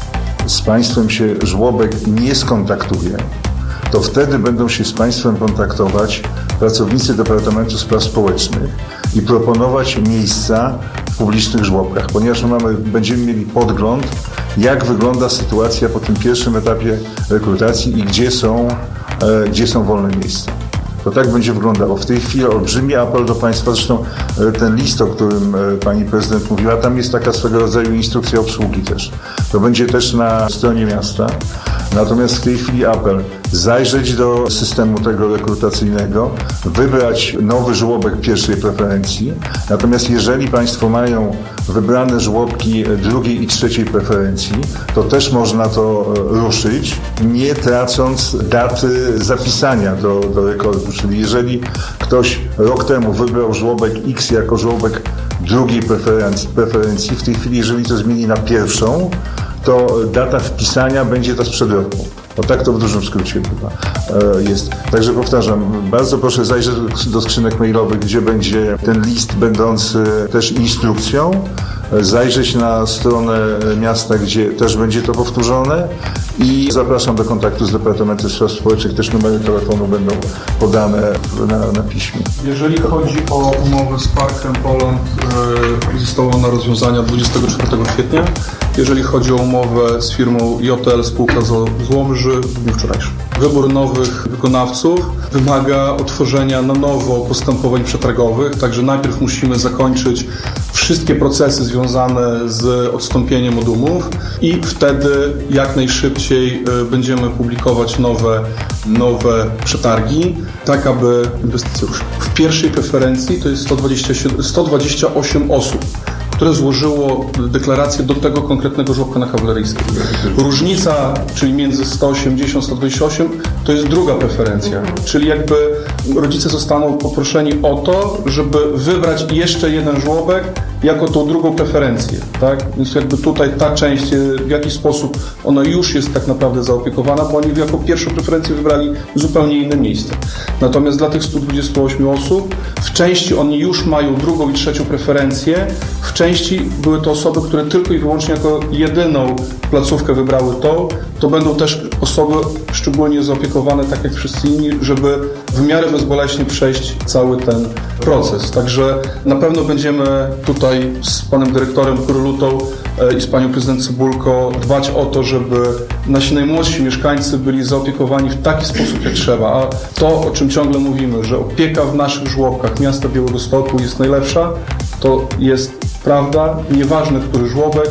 z państwem się żłobek nie skontaktuje, to wtedy będą się z państwem kontaktować pracownicy Departamentu Spraw Społecznych i proponować miejsca w publicznych żłobkach, ponieważ mamy, będziemy mieli podgląd, jak wygląda sytuacja po tym pierwszym etapie rekrutacji i gdzie są, e, gdzie są wolne miejsca. To tak będzie wyglądało. W tej chwili olbrzymi apel do państwa, zresztą ten list, o którym pani prezydent mówiła, tam jest taka swego rodzaju instrukcja obsługi też. To będzie też na stronie miasta. Natomiast w tej chwili apel, zajrzeć do systemu tego rekrutacyjnego, wybrać nowy żłobek pierwszej preferencji. Natomiast jeżeli państwo mają wybrane żłobki drugiej i trzeciej preferencji, to też można to ruszyć, nie tracąc daty zapisania do, do rekordu. Czyli jeżeli ktoś rok temu wybrał żłobek X jako żłobek drugiej preferencji, preferencji, w tej chwili jeżeli to zmieni na pierwszą, to data wpisania będzie ta sprzed roku. O tak to w dużym skrócie chyba jest. Także powtarzam, bardzo proszę zajrzeć do skrzynek mailowych, gdzie będzie ten list będący też instrukcją, zajrzeć na stronę miasta, gdzie też będzie to powtórzone i zapraszam do kontaktu z Departamentem Spraw Społecznych, też numery telefonu będą podane na, na piśmie. Jeżeli chodzi o umowę z Parkiem Poland, została ona rozwiązana dwudziestego czwartego kwietnia. Jeżeli chodzi o umowę z firmą J L spółka z Łomży, w dniu wczorajszym. Wybór nowych wykonawców wymaga otworzenia na nowo postępowań przetargowych, także najpierw musimy zakończyć wszystkie procesy związane z odstąpieniem od umów i wtedy jak najszybciej będziemy publikować nowe, nowe przetargi, tak aby inwestycje ruszyły. W pierwszej preferencji to jest sto dwadzieścia osiem osób, które złożyło deklarację do tego konkretnego żłobka na Kawaleryjskiej. Różnica, czyli między sto osiemdziesiąt a sto dwadzieścia osiem, to jest druga preferencja, czyli jakby rodzice zostaną poproszeni o to, żeby wybrać jeszcze jeden żłobek jako tą drugą preferencję, tak? Więc jakby tutaj ta część, w jakiś sposób ona już jest tak naprawdę zaopiekowana, bo oni jako pierwszą preferencję wybrali zupełnie inne miejsce. Natomiast dla tych stu dwudziestu ośmiu osób w części oni już mają drugą i trzecią preferencję, w części były to osoby, które tylko i wyłącznie jako jedyną placówkę wybrały to, to będą też osoby szczególnie zaopiekowane, tak jak wszyscy inni, żeby w miarę bezboleśnie przejść cały ten proces. Także na pewno będziemy tutaj z panem dyrektorem Kurulutą i z panią prezydent Cybulko dbać o to, żeby nasi najmłodsi mieszkańcy byli zaopiekowani w taki sposób, jak trzeba. A to, o czym ciągle mówimy, że opieka w naszych żłobkach miasta Białegostoku jest najlepsza, to jest prawda. Nieważne, który żłobek,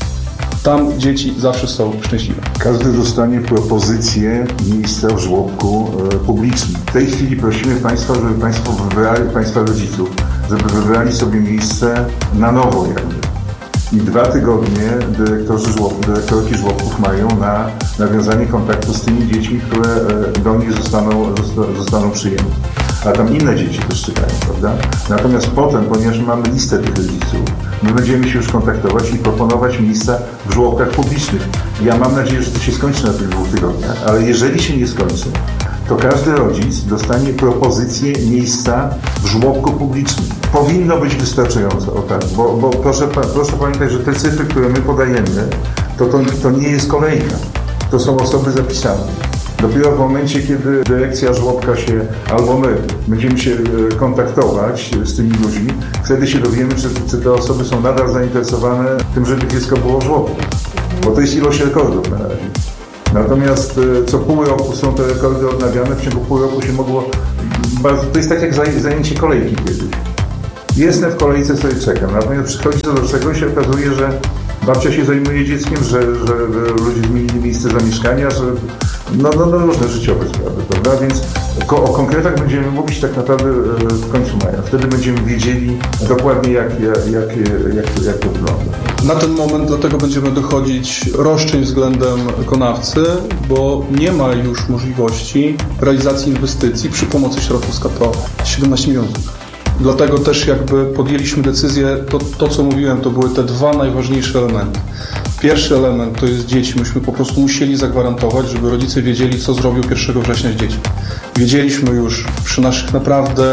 tam dzieci zawsze są szczęśliwe. Każdy dostanie propozycję miejsca w żłobku e, publicznym. W tej chwili prosimy państwa, żeby państwo wybrali, państwa rodziców, żeby wybrali sobie miejsce na nowo jakby. I dwa tygodnie dyrektorzy żłobków, dyrektorki żłobków mają na nawiązanie kontaktu z tymi dziećmi, które do nich zostaną, zostaną przyjęte. A tam inne dzieci też czekają, prawda? Natomiast potem, ponieważ mamy listę tych rodziców, my będziemy się już kontaktować i proponować miejsca w żłobkach publicznych. Ja mam nadzieję, że to się skończy na tych dwóch tygodniach, ale jeżeli się nie skończy, to każdy rodzic dostanie propozycję miejsca w żłobku publicznym. Powinno być wystarczająco, o tak, bo, bo proszę, proszę pamiętać, że te cyfry, które my podajemy, to, to, to nie jest kolejka, to są osoby zapisane. Dopiero w momencie, kiedy dyrekcja żłobka się, albo my, będziemy się kontaktować z tymi ludźmi, wtedy się dowiemy, czy, czy te osoby są nadal zainteresowane tym, żeby dziecko było w żłobku. Bo to jest ilość rekordów na razie. Natomiast co pół roku są te rekordy odnawiane, w ciągu pół roku się mogło... Bardzo, to jest tak jak zajęcie kolejki kiedyś. Jestem w kolejce, sobie czekam, natomiast przychodzi to do czegoś i się okazuje, że babcia się zajmuje dzieckiem, że, że ludzie zmienili miejsce zamieszkania, że no, no, no różne życiowe sprawy, prawda? Więc ko- o konkretach będziemy mówić tak naprawdę w końcu maja. Wtedy będziemy wiedzieli dokładnie, jak, jak, jak, jak, jak to wygląda. Na ten moment dlatego będziemy dochodzić roszczeń względem wykonawcy, bo nie ma już możliwości realizacji inwestycji przy pomocy środków z K P O. siedemnaście milionów. Dlatego też jakby podjęliśmy decyzję, to, to co mówiłem, to były te dwa najważniejsze elementy. Pierwszy element to jest dzieci. Myśmy po prostu musieli zagwarantować, żeby rodzice wiedzieli, co zrobił pierwszego września z dziećmi. Wiedzieliśmy już przy naszych naprawdę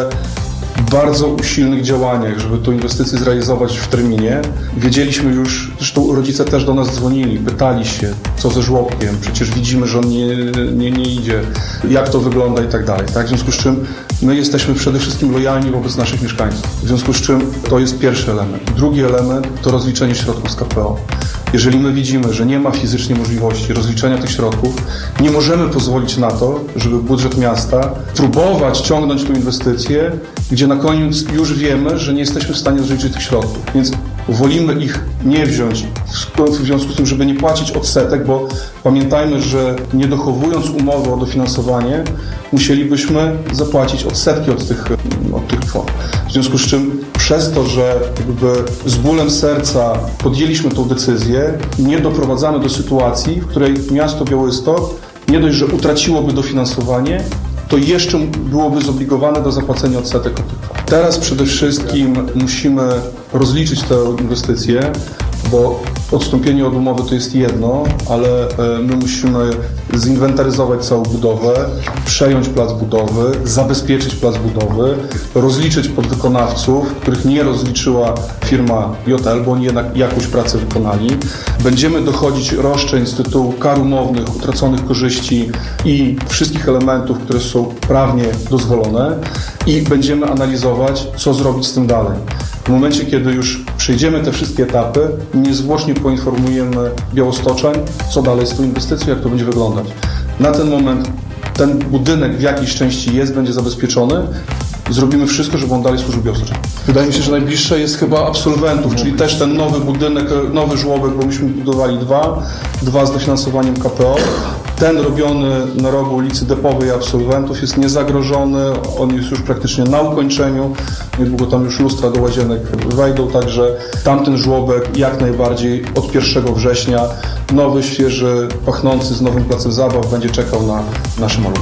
bardzo usilnych działaniach, żeby tę inwestycję zrealizować w terminie. Wiedzieliśmy już, zresztą rodzice też do nas dzwonili, pytali się, co ze żłobkiem, przecież widzimy, że on nie, nie, nie idzie, jak to wygląda i tak dalej. Tak? W związku z czym my jesteśmy przede wszystkim lojalni wobec naszych mieszkańców. W związku z czym to jest pierwszy element. Drugi element to rozliczenie środków z K P O. Jeżeli my widzimy, że nie ma fizycznie możliwości rozliczenia tych środków, nie możemy pozwolić na to, żeby budżet miasta próbować ciągnąć tę inwestycję, gdzie na koniec już wiemy, że nie jesteśmy w stanie rozliczyć tych środków. Więc wolimy ich nie wziąć w związku z tym, żeby nie płacić odsetek, bo pamiętajmy, że nie dochowując umowy o dofinansowanie, musielibyśmy zapłacić odsetki od tych, od tych kwot. W związku z czym przez to, że jakby z bólem serca podjęliśmy tą decyzję, nie doprowadzamy do sytuacji, w której miasto Białystok nie dość, że utraciłoby dofinansowanie, to jeszcze byłoby zobligowane do zapłacenia odsetek od tych kwot. Teraz przede wszystkim musimy rozliczyć tę inwestycję, bo odstąpienie od umowy to jest jedno, ale my musimy zinwentaryzować całą budowę, przejąć plac budowy, zabezpieczyć plac budowy, rozliczyć podwykonawców, których nie rozliczyła firma J L, bo oni jednak jakąś pracę wykonali. Będziemy dochodzić roszczeń z tytułu kar umownych, utraconych korzyści i wszystkich elementów, które są prawnie dozwolone i będziemy analizować, co zrobić z tym dalej. W momencie, kiedy już przejdziemy te wszystkie etapy, niezwłocznie poinformujemy białostoczan, co dalej z tą inwestycją, jak to będzie wyglądać. Na ten moment ten budynek w jakiejś części jest, będzie zabezpieczony. Zrobimy wszystko, żeby on dalej służył białostoczan. Wydaje mi się, że najbliższe jest chyba absolwentów, czyli też ten nowy budynek, nowy żłobek, bo myśmy budowali dwa, dwa z dofinansowaniem K P O. Ten robiony na rogu ulicy Depowej Absolwentów jest niezagrożony, on jest już praktycznie na ukończeniu, niedługo tam już lustra do łazienek wejdą, także tamten żłobek jak najbardziej od pierwszego września, nowy, świeży, pachnący z nowym placem zabaw będzie czekał na nasze maluchy.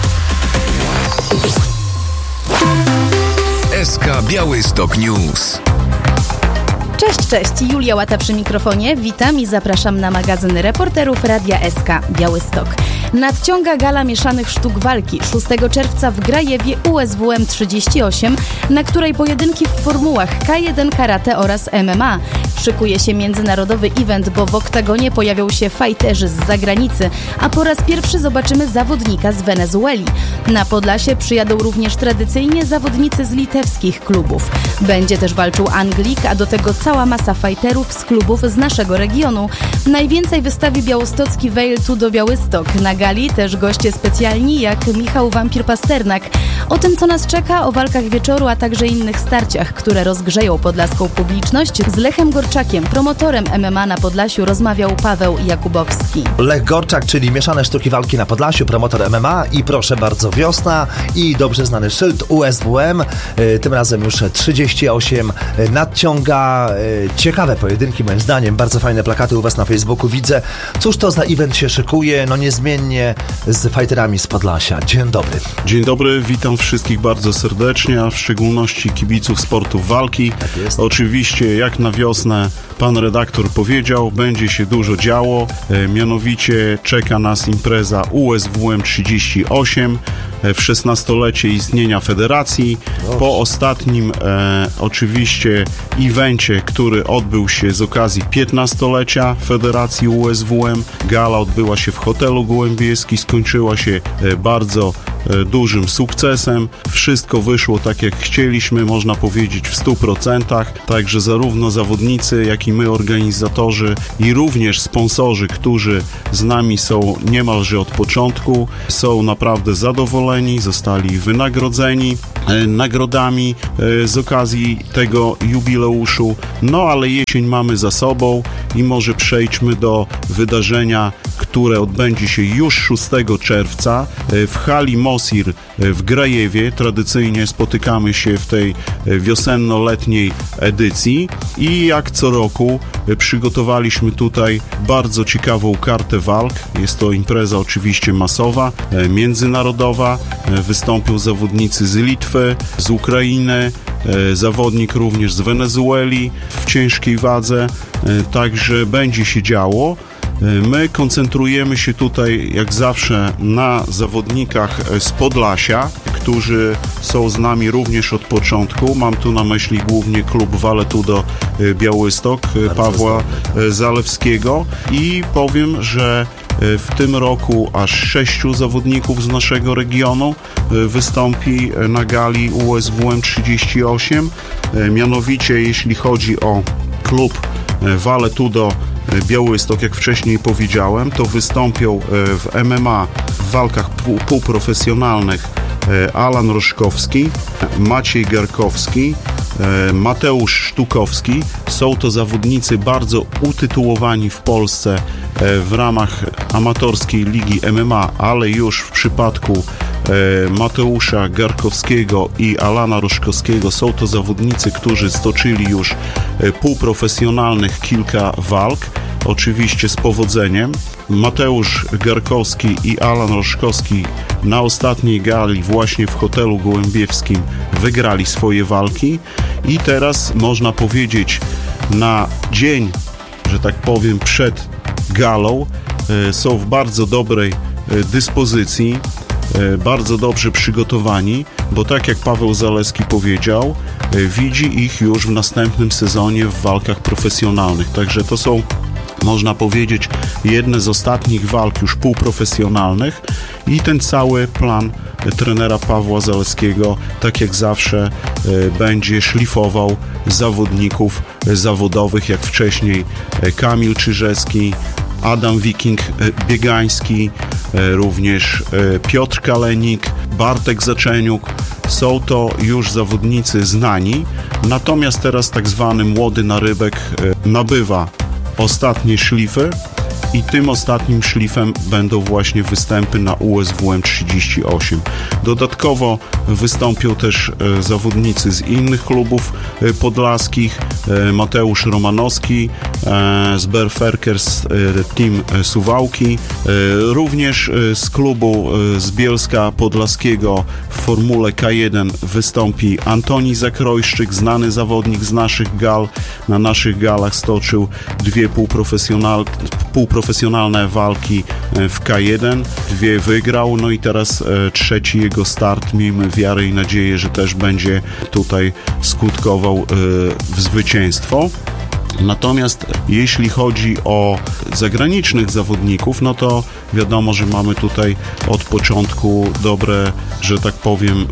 S K Białystok News. Cześć, cześć, Julia Łata przy mikrofonie. Witam i zapraszam na magazyn reporterów Radia S K Białystok. Nadciąga gala mieszanych sztuk walki szóstego czerwca w Grajewie U S W M trzydzieści osiem, na której pojedynki w formułach K jeden karate oraz M M A. Szykuje się międzynarodowy event, bo w oktagonie pojawią się fajterzy z zagranicy, a po raz pierwszy zobaczymy zawodnika z Wenezueli. Na Podlasie przyjadą również tradycyjnie zawodnicy z litewskich klubów. Będzie też walczył Anglik, a do tego cała masa fajterów z klubów z naszego regionu. Najwięcej wystawi białostocki Veil tu do Białystok. Na gali też goście specjalni jak Michał Wampir-Pasternak. O tym, co nas czeka, o walkach wieczoru, a także innych starciach, które rozgrzeją podlaską publiczność, z Lechem Gorczakiem, promotorem M M A na Podlasiu, rozmawiał Paweł Jakubowski. Lech Gorczak, czyli mieszane sztuki walki na Podlasiu, promotor M M A i proszę bardzo, wiosna i dobrze znany szyld U S W M, tym razem już trzydzieści osiem, nadciąga, ciekawe pojedynki moim zdaniem, bardzo fajne plakaty u Was na Facebooku widzę. Cóż to za event się szykuje? No niezmiennie z fighterami z Podlasia. Dzień dobry. Dzień dobry, witam wszystkich bardzo serdecznie, a w szczególności kibiców sportów walki. Tak jest. Oczywiście jak na wiosnę pan redaktor powiedział, będzie się dużo działo, e, mianowicie czeka nas impreza U S W M trzydzieści osiem e, w szesnastolecie istnienia federacji. Dobrze. Po ostatnim e, oczywiście evencie, który odbył się z okazji piętnastolecia Federacji U S W M, gala odbyła się w hotelu Gołębieski, skończyła się e, bardzo e, dużym sukcesem. Wszystko wyszło tak jak chcieliśmy, można powiedzieć w stu procentach, także zarówno zawodnicy, jak i my organizatorzy i również sponsorzy, którzy z nami są niemalże od początku, są naprawdę zadowoleni, zostali wynagrodzeni e, nagrodami e, z okazji tego jubileuszu. No ale jesień mamy za sobą i może przejdźmy do wydarzenia, które odbędzie się już szóstego czerwca e, w hali Mosir w Grajewie. Tradycyjnie spotykamy się w tej wiosenno-letniej edycji i jak co roku przygotowaliśmy tutaj bardzo ciekawą kartę walk. Jest to impreza oczywiście masowa, międzynarodowa. Wystąpią zawodnicy z Litwy, z Ukrainy, zawodnik również z Wenezueli w ciężkiej wadze, także będzie się działo. My koncentrujemy się tutaj, jak zawsze, na zawodnikach z Podlasia, którzy są z nami również od początku. Mam tu na myśli głównie klub Valetudo Białystok Pawła Zalewskiego i powiem, że w tym roku aż sześciu zawodników z naszego regionu wystąpi na gali U S W M trzydzieści osiem. Mianowicie, jeśli chodzi o klub Valetudo Białystok, jak wcześniej powiedziałem, to wystąpią w M M A w walkach pół, półprofesjonalnych Alan Roszkowski, Maciej Garkowski, Mateusz Sztukowski. Są to zawodnicy bardzo utytułowani w Polsce w ramach amatorskiej ligi M M A, ale już w przypadku Mateusza Garkowskiego i Alana Roszkowskiego są to zawodnicy, którzy stoczyli już półprofesjonalnych kilka walk, oczywiście z powodzeniem. Mateusz Garkowski i Alan Roszkowski na ostatniej gali właśnie w hotelu Gołębiewskim wygrali swoje walki i teraz można powiedzieć na dzień, że tak powiem, przed galą są w bardzo dobrej dyspozycji, bardzo dobrze przygotowani, bo tak jak Paweł Zaleski powiedział, widzi ich już w następnym sezonie w walkach profesjonalnych. Także to są, można powiedzieć, jedne z ostatnich walk już półprofesjonalnych i ten cały plan trenera Pawła Zaleskiego, tak jak zawsze, będzie szlifował zawodników zawodowych, jak wcześniej Kamil Czyżewski, Adam Wiking Biegański, również Piotr Kalenik, Bartek Zaczeniuk. Są to już zawodnicy znani, natomiast teraz tak zwany młody narybek nabywa ostatnie szlify i tym ostatnim szlifem będą właśnie występy na U S W M trzydzieści osiem. Dodatkowo wystąpią też e, zawodnicy z innych klubów e, podlaskich. E, Mateusz Romanowski e, z Berferkers e, Team e, Suwałki. E, również e, z klubu e, z Bielska Podlaskiego w formule K jeden wystąpi Antoni Zakrojszczyk, znany zawodnik z naszych gal. Na naszych galach stoczył dwie półprofesjonal, półprofesjonalne walki w K jeden. Dwie wygrał, no i teraz e, trzeci jego start. Miejmy wiarę i nadzieję, że też będzie tutaj skutkował e, w zwycięstwo. Natomiast jeśli chodzi o zagranicznych zawodników, no to wiadomo, że mamy tutaj od początku dobre, że tak powiem,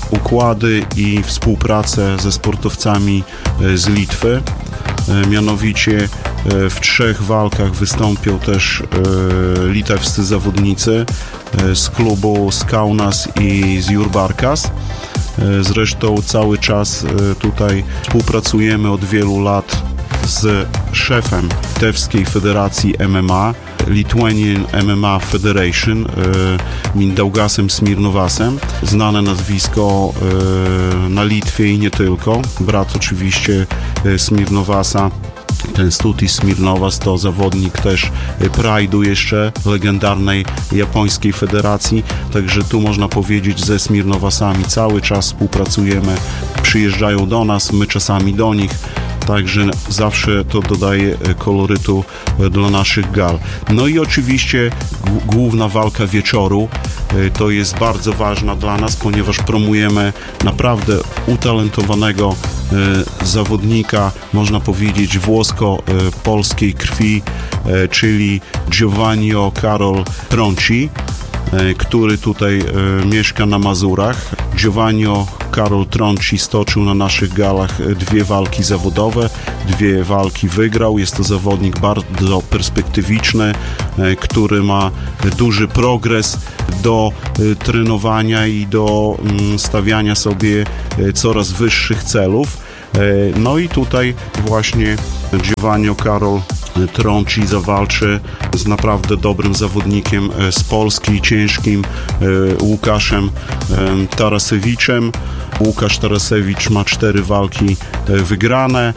układy i współpracę ze sportowcami z Litwy. Mianowicie W trzech walkach wystąpią też litewscy zawodnicy z klubu z Kaunas i z Jurbarkas. Zresztą cały czas tutaj współpracujemy od wielu lat z szefem Litewskiej Federacji M M A, Lithuanian M M A Federation, Mindaugasem Smirnovasem. Znane nazwisko na Litwie i nie tylko. Brat oczywiście Smirnovasa, ten Stutis Smirnovas, to zawodnik też Pride'u jeszcze, legendarnej japońskiej federacji, także tu można powiedzieć ze Smirnovasami cały czas współpracujemy, przyjeżdżają do nas, my czasami do nich, także zawsze to dodaje kolorytu dla naszych gal. No i oczywiście g- główna walka wieczoru to jest bardzo ważna dla nas, ponieważ promujemy naprawdę utalentowanego e, zawodnika, można powiedzieć włosko-polskiej krwi, e, czyli Giovanni Karol Tronci, e, który tutaj e, mieszka na Mazurach. Giovanni Karol Tronci stoczył na naszych galach dwie walki zawodowe, dwie walki wygrał. Jest to zawodnik bardzo perspektywiczny, e, który ma duży progres do e, trenowania i do m, stawiania sobie e, coraz wyższych celów. E, no i tutaj właśnie Giovanni Karol Tronci zawalczy z naprawdę dobrym zawodnikiem z Polski, ciężkim Łukaszem Tarasewiczem. Łukasz Tarasewicz ma cztery walki wygrane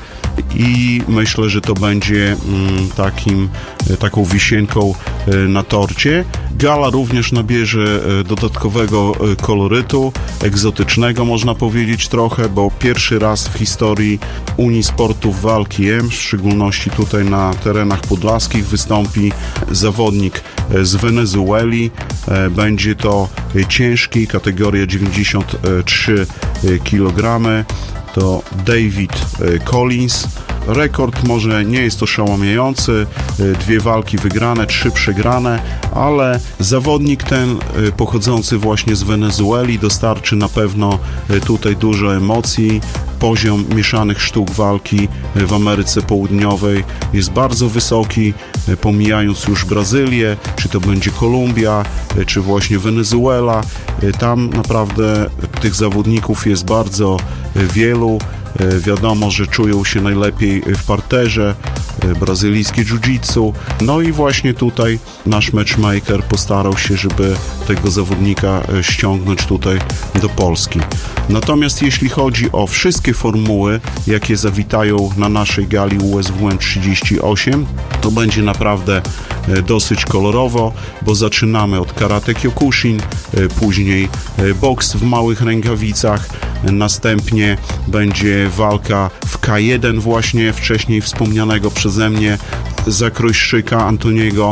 i myślę, że to będzie takim, taką wisienką na torcie. Gala również nabierze dodatkowego kolorytu, egzotycznego można powiedzieć trochę, bo pierwszy raz w historii Unii Sportów Walki M, w szczególności tutaj na terenach podlaskich, wystąpi zawodnik z Wenezueli. Będzie to ciężki, kategoria dziewięćdziesiąt trzy kilogramy. To David Collins. Rekord może nie jest oszałamiający, dwie walki wygrane, trzy przegrane, ale zawodnik ten pochodzący właśnie z Wenezueli dostarczy na pewno tutaj dużo emocji. Poziom mieszanych sztuk walki w Ameryce Południowej jest bardzo wysoki, pomijając już Brazylię, czy to będzie Kolumbia, czy właśnie Wenezuela. Tam naprawdę tych zawodników jest bardzo wielu. Wiadomo, że czują się najlepiej w parterze, brazylijskie jiu-jitsu. No i właśnie tutaj nasz matchmaker postarał się, żeby tego zawodnika ściągnąć tutaj do Polski. Natomiast jeśli chodzi o wszystkie formuły, jakie zawitają na naszej gali U S W M trzydzieści osiem, to będzie naprawdę dosyć kolorowo, bo zaczynamy od karate kyokushin, później boks w małych rękawicach, następnie będzie walka w K jeden właśnie wcześniej wspomnianego przeze mnie zakrojszczyka Antoniego.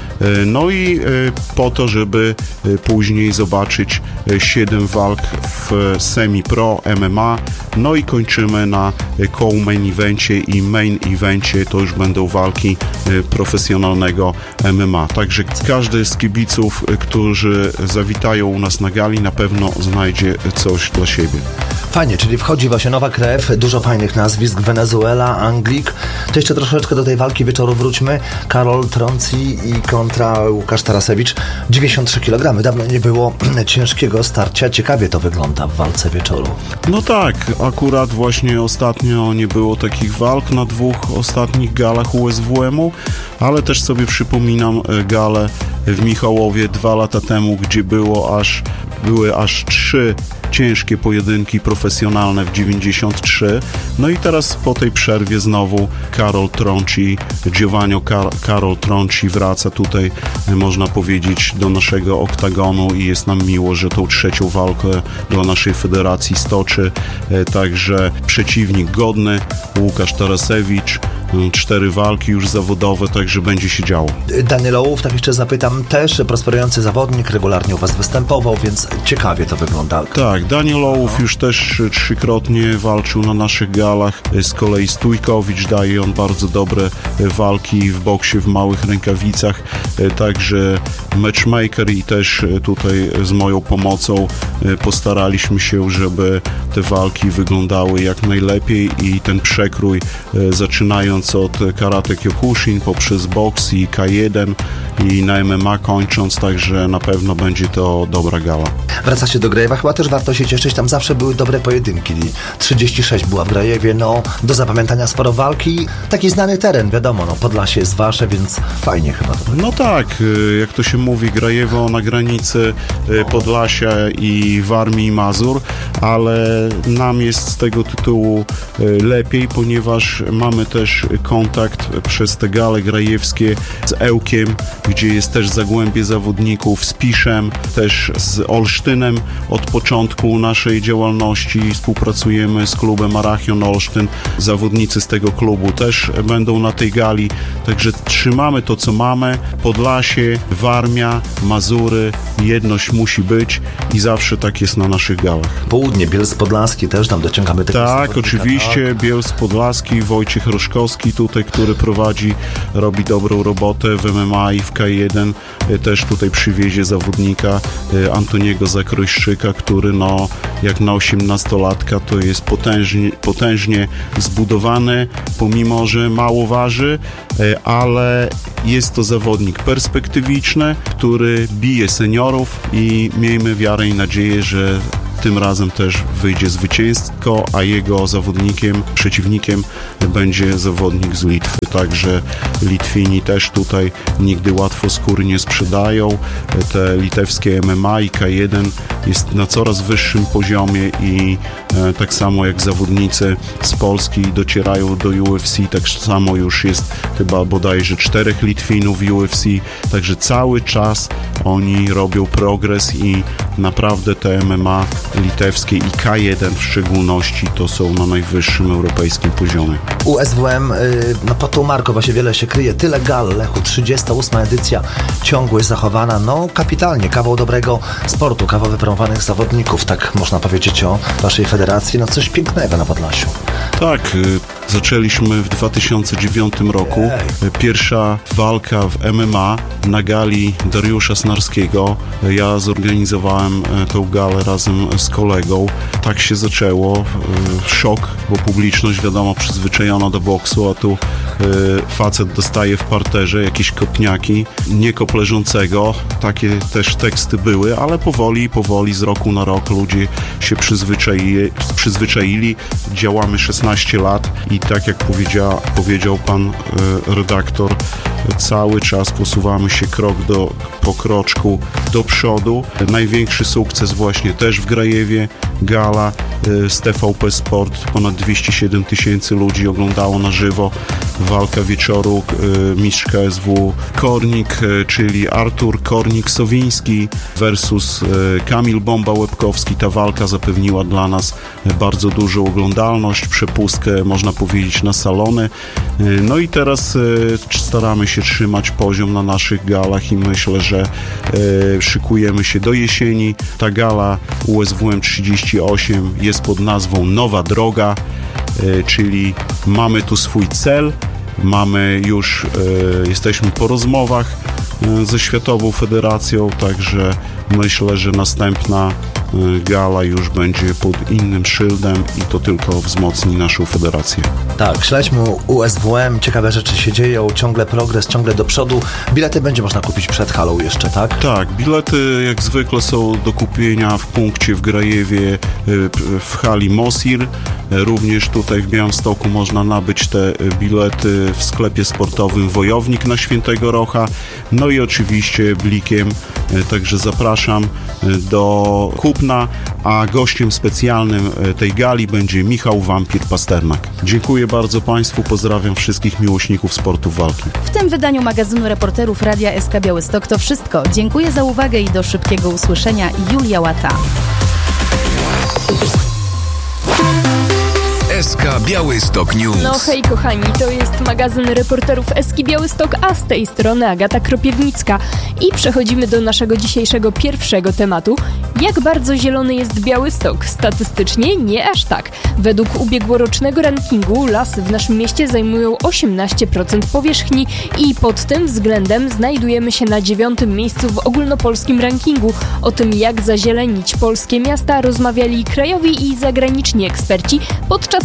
No i po to, żeby później zobaczyć siedem walk w semi-pro M M A. No i kończymy na co-main evencie i main evencie. To już będą walki profesjonalnego M M A. Także każdy z kibiców, którzy zawitają u nas na gali, na pewno znajdzie coś dla siebie. Fajnie, czyli wchodzi właśnie nowa krew, dużo fajnych nazwisk, Wenezuela, Anglik. To jeszcze troszeczkę do tej walki wieczoru wróćmy. Karol Tronci i kontra Łukasz Tarasewicz. dziewięćdziesiąt trzy kilogramy. Dawno nie było ciężkiego starcia. Ciekawie to wygląda w walce wieczoru. No tak, akurat właśnie ostatnio nie było takich walk na dwóch ostatnich galach U S W M-u, ale też sobie przypominam galę w Michałowie dwa lata temu, gdzie było aż, były aż trzy ciężkie pojedynki profesjonalne w dziewięćdziesiąt trzy. No i teraz po tej przerwie znowu Karol Tronci, Giovanni Kar- Karol Tronci wraca tutaj, można powiedzieć, do naszego oktagonu i jest nam miło, że tą trzecią walkę dla naszej federacji stoczy. Także przeciwnik godny, Łukasz Tarasewicz. Cztery walki już zawodowe, także będzie się działo. Daniel Ołów, tak jeszcze zapytam, też prosperujący zawodnik, regularnie u Was występował, więc ciekawie to wygląda. Tak, Daniel Ołów już też trzykrotnie walczył na naszych galach. Z kolei Stójkowicz daje on bardzo dobre walki w boksie w małych rękawicach, także matchmaker i też tutaj z moją pomocą postaraliśmy się, żeby te walki wyglądały jak najlepiej i ten przekrój zaczynając poczynając od karate Kyokushin poprzez boks i K jeden i na M M A kończąc, także na pewno będzie to dobra gala. Wracacie do Grajewa, chyba też warto się cieszyć, tam zawsze były dobre pojedynki. trzydzieści sześć była w Grajewie, no do zapamiętania sporo walki. Taki znany teren, wiadomo, no Podlasie jest wasze, więc fajnie chyba. No tak, jak to się mówi, Grajewo na granicy Podlasia i Warmii i Mazur, ale nam jest z tego tytułu lepiej, ponieważ mamy też kontakt przez te gale grajewskie z Ełkiem, gdzie jest też zagłębie zawodników, z Piszem, też z Olsztynem. Od początku naszej działalności współpracujemy z klubem Arachion Olsztyn. Zawodnicy z tego klubu też będą na tej gali, także trzymamy to, co mamy. Podlasie, Warmia, Mazury, jedność musi być i zawsze tak jest na naszych galach. Południe, Bielsk Podlaski też tam dociągamy tego. Tak, oczywiście, tak. Bielsk Podlaski, Wojciech Roszkowski tutaj, który prowadzi, robi dobrą robotę w M M A i w K jeden, też tutaj przywiezie zawodnika Antoniego Zakrojszczyka, który no jak na osiemnastolatka to jest potężnie, potężnie zbudowany, pomimo że mało waży, ale jest to zawodnik perspektywiczny, który bije seniorów i miejmy wiarę i nadzieję, że tym razem też wyjdzie zwycięsko, a jego zawodnikiem, przeciwnikiem będzie zawodnik z Litwy. Także Litwini też tutaj nigdy łatwo skóry nie sprzedają. Te litewskie M M A i K jeden jest na coraz wyższym poziomie i e, tak samo jak zawodnicy z Polski docierają do U F C, tak samo już jest chyba bodajże czterech Litwinów w U F C. Także cały czas oni robią progres i naprawdę te M M A litewskie i K jeden w szczególności to są na najwyższym europejskim poziomie. U S W M, no pod tą marką właśnie wiele się kryje. Tyle gal, Lechu, trzydziesta ósma edycja, ciągłość zachowana, no kapitalnie, kawał dobrego sportu, kawał wypromowanych zawodników, tak można powiedzieć o waszej federacji, no coś pięknego na Podlasiu. Tak, zaczęliśmy w dwa tysiące dziewiątym roku. Pierwsza walka w M M A na gali Dariusza Snarskiego. Ja zorganizowałem tę galę razem z kolegą. Tak się zaczęło. Szok, bo publiczność wiadomo przyzwyczajona do boksu, a tu facet dostaje w parterze jakieś kopniaki, nie kop leżącego. Takie też teksty były, ale powoli, powoli z roku na rok ludzie się przyzwyczaili. przyzwyczaili. Działamy szesnaście lat i tak jak powiedzia, powiedział pan redaktor, cały czas posuwamy się krok do, po kroczku do przodu. Największy sukces właśnie też w Grajewie, gala z T V P Sport, ponad dwieście siedem tysięcy ludzi oglądało na żywo. Walka wieczoru, mistrz K S W Kornik, czyli Artur Kornik-Sowiński versus Kamil Bomba-Łebkowski. Ta walka zapewniła dla nas bardzo dużą oglądalność, przepustkę można powiedzieć na salony. No i teraz staramy się trzymać poziom na naszych galach i myślę, że szykujemy się do jesieni. Ta gala U S W M trzydzieści osiem jest pod nazwą Nowa Droga, czyli mamy tu swój cel, mamy już, jesteśmy po rozmowach ze Światową Federacją, także myślę, że następna gala już będzie pod innym szyldem i to tylko wzmocni naszą federację. Tak, śledźmy U S W M, ciekawe rzeczy się dzieją, ciągle progres, ciągle do przodu. Bilety będzie można kupić przed halą jeszcze, tak? Tak, bilety jak zwykle są do kupienia w punkcie w Grajewie w hali Mosir. Również tutaj w Białymstoku można nabyć te bilety w sklepie sportowym Wojownik na Świętego Rocha. No i oczywiście blikiem, także zapraszam do kupna, a gościem specjalnym tej gali będzie Michał Wampir Pasternak. Dziękuję bardzo Państwu, pozdrawiam wszystkich miłośników sportu walki. W tym wydaniu magazynu reporterów Radia S K Białystok to wszystko. Dziękuję za uwagę i do szybkiego usłyszenia. Julia Łata. S K Białystok News. No hej kochani, to jest magazyn reporterów S K Białystok, a z tej strony Agata Kropiewnicka. I przechodzimy do naszego dzisiejszego pierwszego tematu. Jak bardzo zielony jest Białystok? Statystycznie nie aż tak. Według ubiegłorocznego rankingu lasy w naszym mieście zajmują osiemnaście procent powierzchni i pod tym względem znajdujemy się na dziewiątym miejscu w ogólnopolskim rankingu. O tym, jak zazielenić polskie miasta, rozmawiali krajowi i zagraniczni eksperci podczas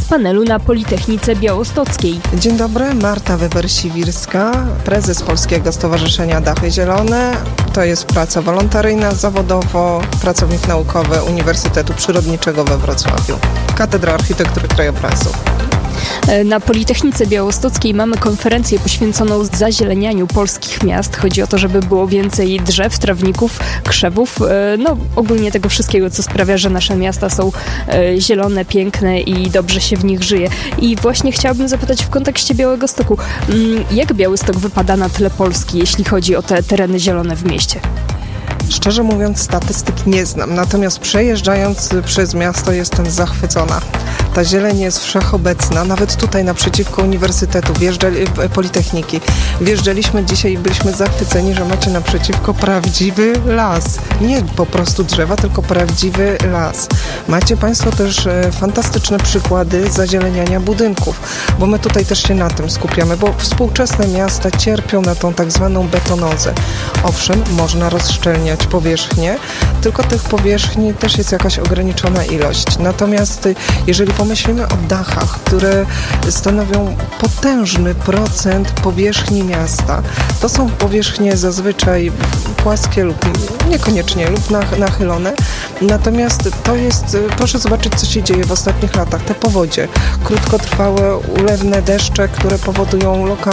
panelu na Politechnice Białostockiej. Dzień dobry, Marta Weber-Siwirska, prezes Polskiego Stowarzyszenia Dachy Zielone. To jest praca wolontaryjna, zawodowo, pracownik naukowy Uniwersytetu Przyrodniczego we Wrocławiu. Katedra Architektury Krajobrazu. Na Politechnice Białostockiej mamy konferencję poświęconą zazielenianiu polskich miast. Chodzi o to, żeby było więcej drzew, trawników, krzewów, no ogólnie tego wszystkiego, co sprawia, że nasze miasta są zielone, piękne i dobrze się w nich żyje. I właśnie chciałabym zapytać w kontekście Białegostoku, jak Białystok wypada na tle Polski, jeśli chodzi o te tereny zielone w mieście? Szczerze mówiąc, statystyk nie znam, natomiast przejeżdżając przez miasto jestem zachwycona. Ta zieleń jest wszechobecna, nawet tutaj naprzeciwko Uniwersytetu, wjeżdżali, Politechniki. Wjeżdżaliśmy dzisiaj i byliśmy zachwyceni, że macie naprzeciwko prawdziwy las. Nie po prostu drzewa, tylko prawdziwy las. Macie Państwo też fantastyczne przykłady zazieleniania budynków, bo my tutaj też się na tym skupiamy, bo współczesne miasta cierpią na tą tak zwaną betonozę. Owszem, można rozszczelniać powierzchnię, tylko tych powierzchni też jest jakaś ograniczona ilość. Natomiast jeżeli pomyślimy o dachach, które stanowią potężny procent powierzchni miasta, to są powierzchnie zazwyczaj płaskie lub niekoniecznie lub nachylone. Natomiast to jest, proszę zobaczyć, co się dzieje w ostatnich latach. Te powodzie, krótkotrwałe, ulewne deszcze, które powodują lokalne